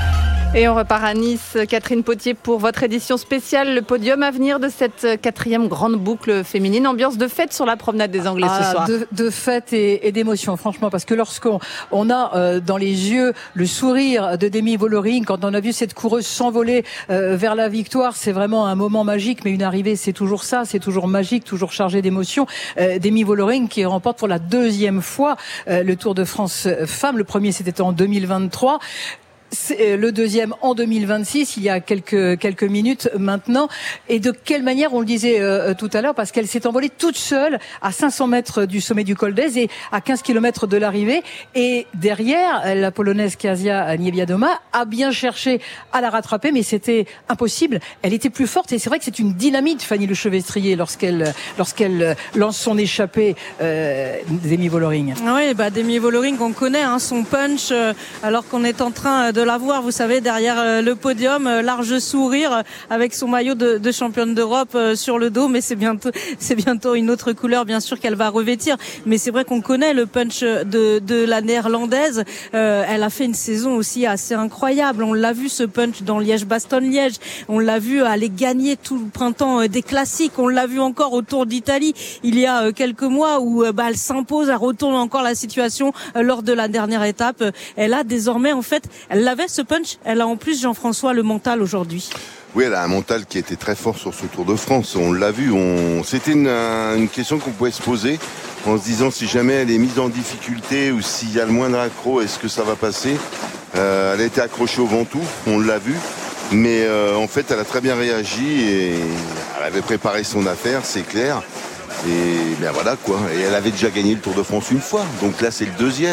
Et on repart à Nice. Catherine Potier pour votre édition spéciale, le podium à venir de cette quatrième grande boucle féminine. Ambiance de fête sur la promenade des Anglais ah, ce soir. De, de fête et, et d'émotion, franchement, parce que lorsqu'on on a euh, dans les yeux le sourire de Demi Vollering, quand on a vu cette coureuse s'envoler euh, vers la victoire, c'est vraiment un moment magique. Mais une arrivée, c'est toujours ça, c'est toujours magique, toujours chargé d'émotion. Euh, Demi Vollering qui remporte pour la deuxième fois euh, le Tour de France Femmes. Le premier, c'était en deux mille vingt-trois. C'est le deuxième en deux mille vingt-six, il y a quelques quelques minutes maintenant. Et de quelle manière, on le disait euh, tout à l'heure, parce qu'elle s'est envolée toute seule à cinq cents mètres du sommet du col d'Èze et à quinze kilomètres de l'arrivée. Et derrière, la Polonaise Kasia Niewiadoma a bien cherché à la rattraper, mais c'était impossible. Elle était plus forte et c'est vrai que c'est une dynamite, Fanny Lechevestrier, lorsqu'elle lorsqu'elle lance son échappée, euh, Demi Vollering. Oui, bah Demi Vollering, on connaît hein, son punch, euh, alors qu'on est en train de de la voir, vous savez, derrière le podium, large sourire avec son maillot de, de championne d'Europe sur le dos, mais c'est bientôt, c'est bientôt une autre couleur, bien sûr, qu'elle va revêtir. Mais c'est vrai qu'on connaît le punch de, de la Néerlandaise. Euh, elle a fait une saison aussi assez incroyable. On l'a vu, ce punch dans Liège-Bastogne-Liège. On l'a vu aller gagner tout le printemps des classiques. On l'a vu encore au Tour d'Italie il y a quelques mois où bah, elle s'impose, elle retourne encore la situation lors de la dernière étape. Elle a désormais, en fait, elle avait ce punch, elle a en plus, Jean-François, le mental aujourd'hui. Oui, elle a un mental qui était très fort sur ce Tour de France. On l'a vu, on... c'était une, une question qu'on pouvait se poser en se disant si jamais elle est mise en difficulté ou s'il y a le moindre accro, est-ce que ça va passer euh, Elle a été accrochée au Ventoux, on l'a vu. Mais euh, en fait, elle a très bien réagi et elle avait préparé son affaire, c'est clair. Et bien voilà quoi. Et elle avait déjà gagné le Tour de France une fois. Donc là, c'est le deuxième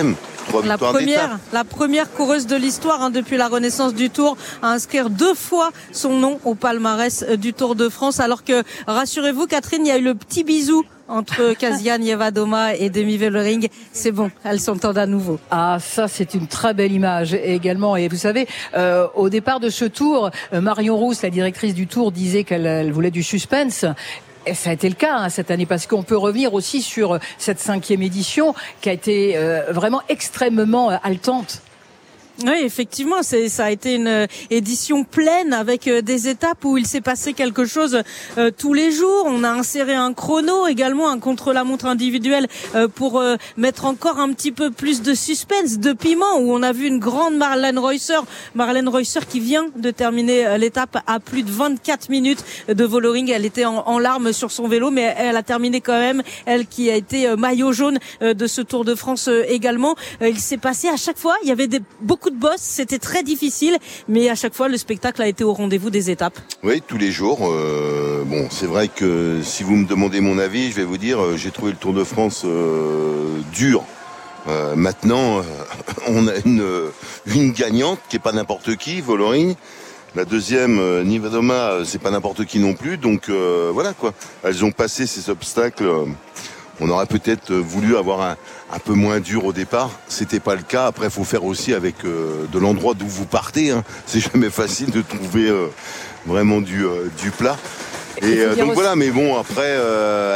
trois la victoires première, d'étape. la première coureuse de l'histoire hein, depuis la renaissance du Tour à inscrire deux fois son nom au palmarès du Tour de France. Alors que, rassurez-vous Catherine, il y a eu le petit bisou entre Kasia Nievadoma et Demi Vollering. C'est bon, elles s'entendent à nouveau. Ah, ça, c'est une très belle image également. Et vous savez, euh, au départ de ce Tour, Marion Rousse, la directrice du Tour, disait qu'elle elle voulait du suspense. Et ça a été le cas hein, cette année, parce qu'on peut revenir aussi sur cette cinquième édition qui a été euh, vraiment extrêmement euh, haletante. Oui, effectivement, c'est, ça a été une édition pleine avec des étapes où il s'est passé quelque chose euh, tous les jours. On a inséré un chrono également, un contre-la-montre individuel euh, pour euh, mettre encore un petit peu plus de suspense, de piment, où on a vu une grande Marlène Reusser, Marlène Reusser qui vient de terminer euh, l'étape à plus de vingt-quatre minutes de Vollering. Elle était en, en larmes sur son vélo, mais elle a terminé quand même, elle qui a été euh, maillot jaune euh, de ce Tour de France euh, également. Euh, il s'est passé à chaque fois, il y avait des, beaucoup de boss, c'était très difficile, mais à chaque fois le spectacle a été au rendez-vous des étapes. Oui, tous les jours. Euh, bon, c'est vrai que si vous me demandez mon avis, je vais vous dire, euh, j'ai trouvé le Tour de France euh, dur. Euh, maintenant, euh, on a une, une gagnante qui est pas n'importe qui, Vollering. La deuxième, euh, Nievadoma, euh, c'est pas n'importe qui non plus. Donc euh, voilà quoi. Elles ont passé ces obstacles. Euh, On aurait peut-être voulu avoir un, un peu moins dur au départ. C'était pas le cas. Après, il faut faire aussi avec euh, de l'endroit d'où vous partez. Hein. C'est jamais facile de trouver euh, vraiment du, euh, du plat. Et euh, donc aussi... voilà. Mais bon, après, euh,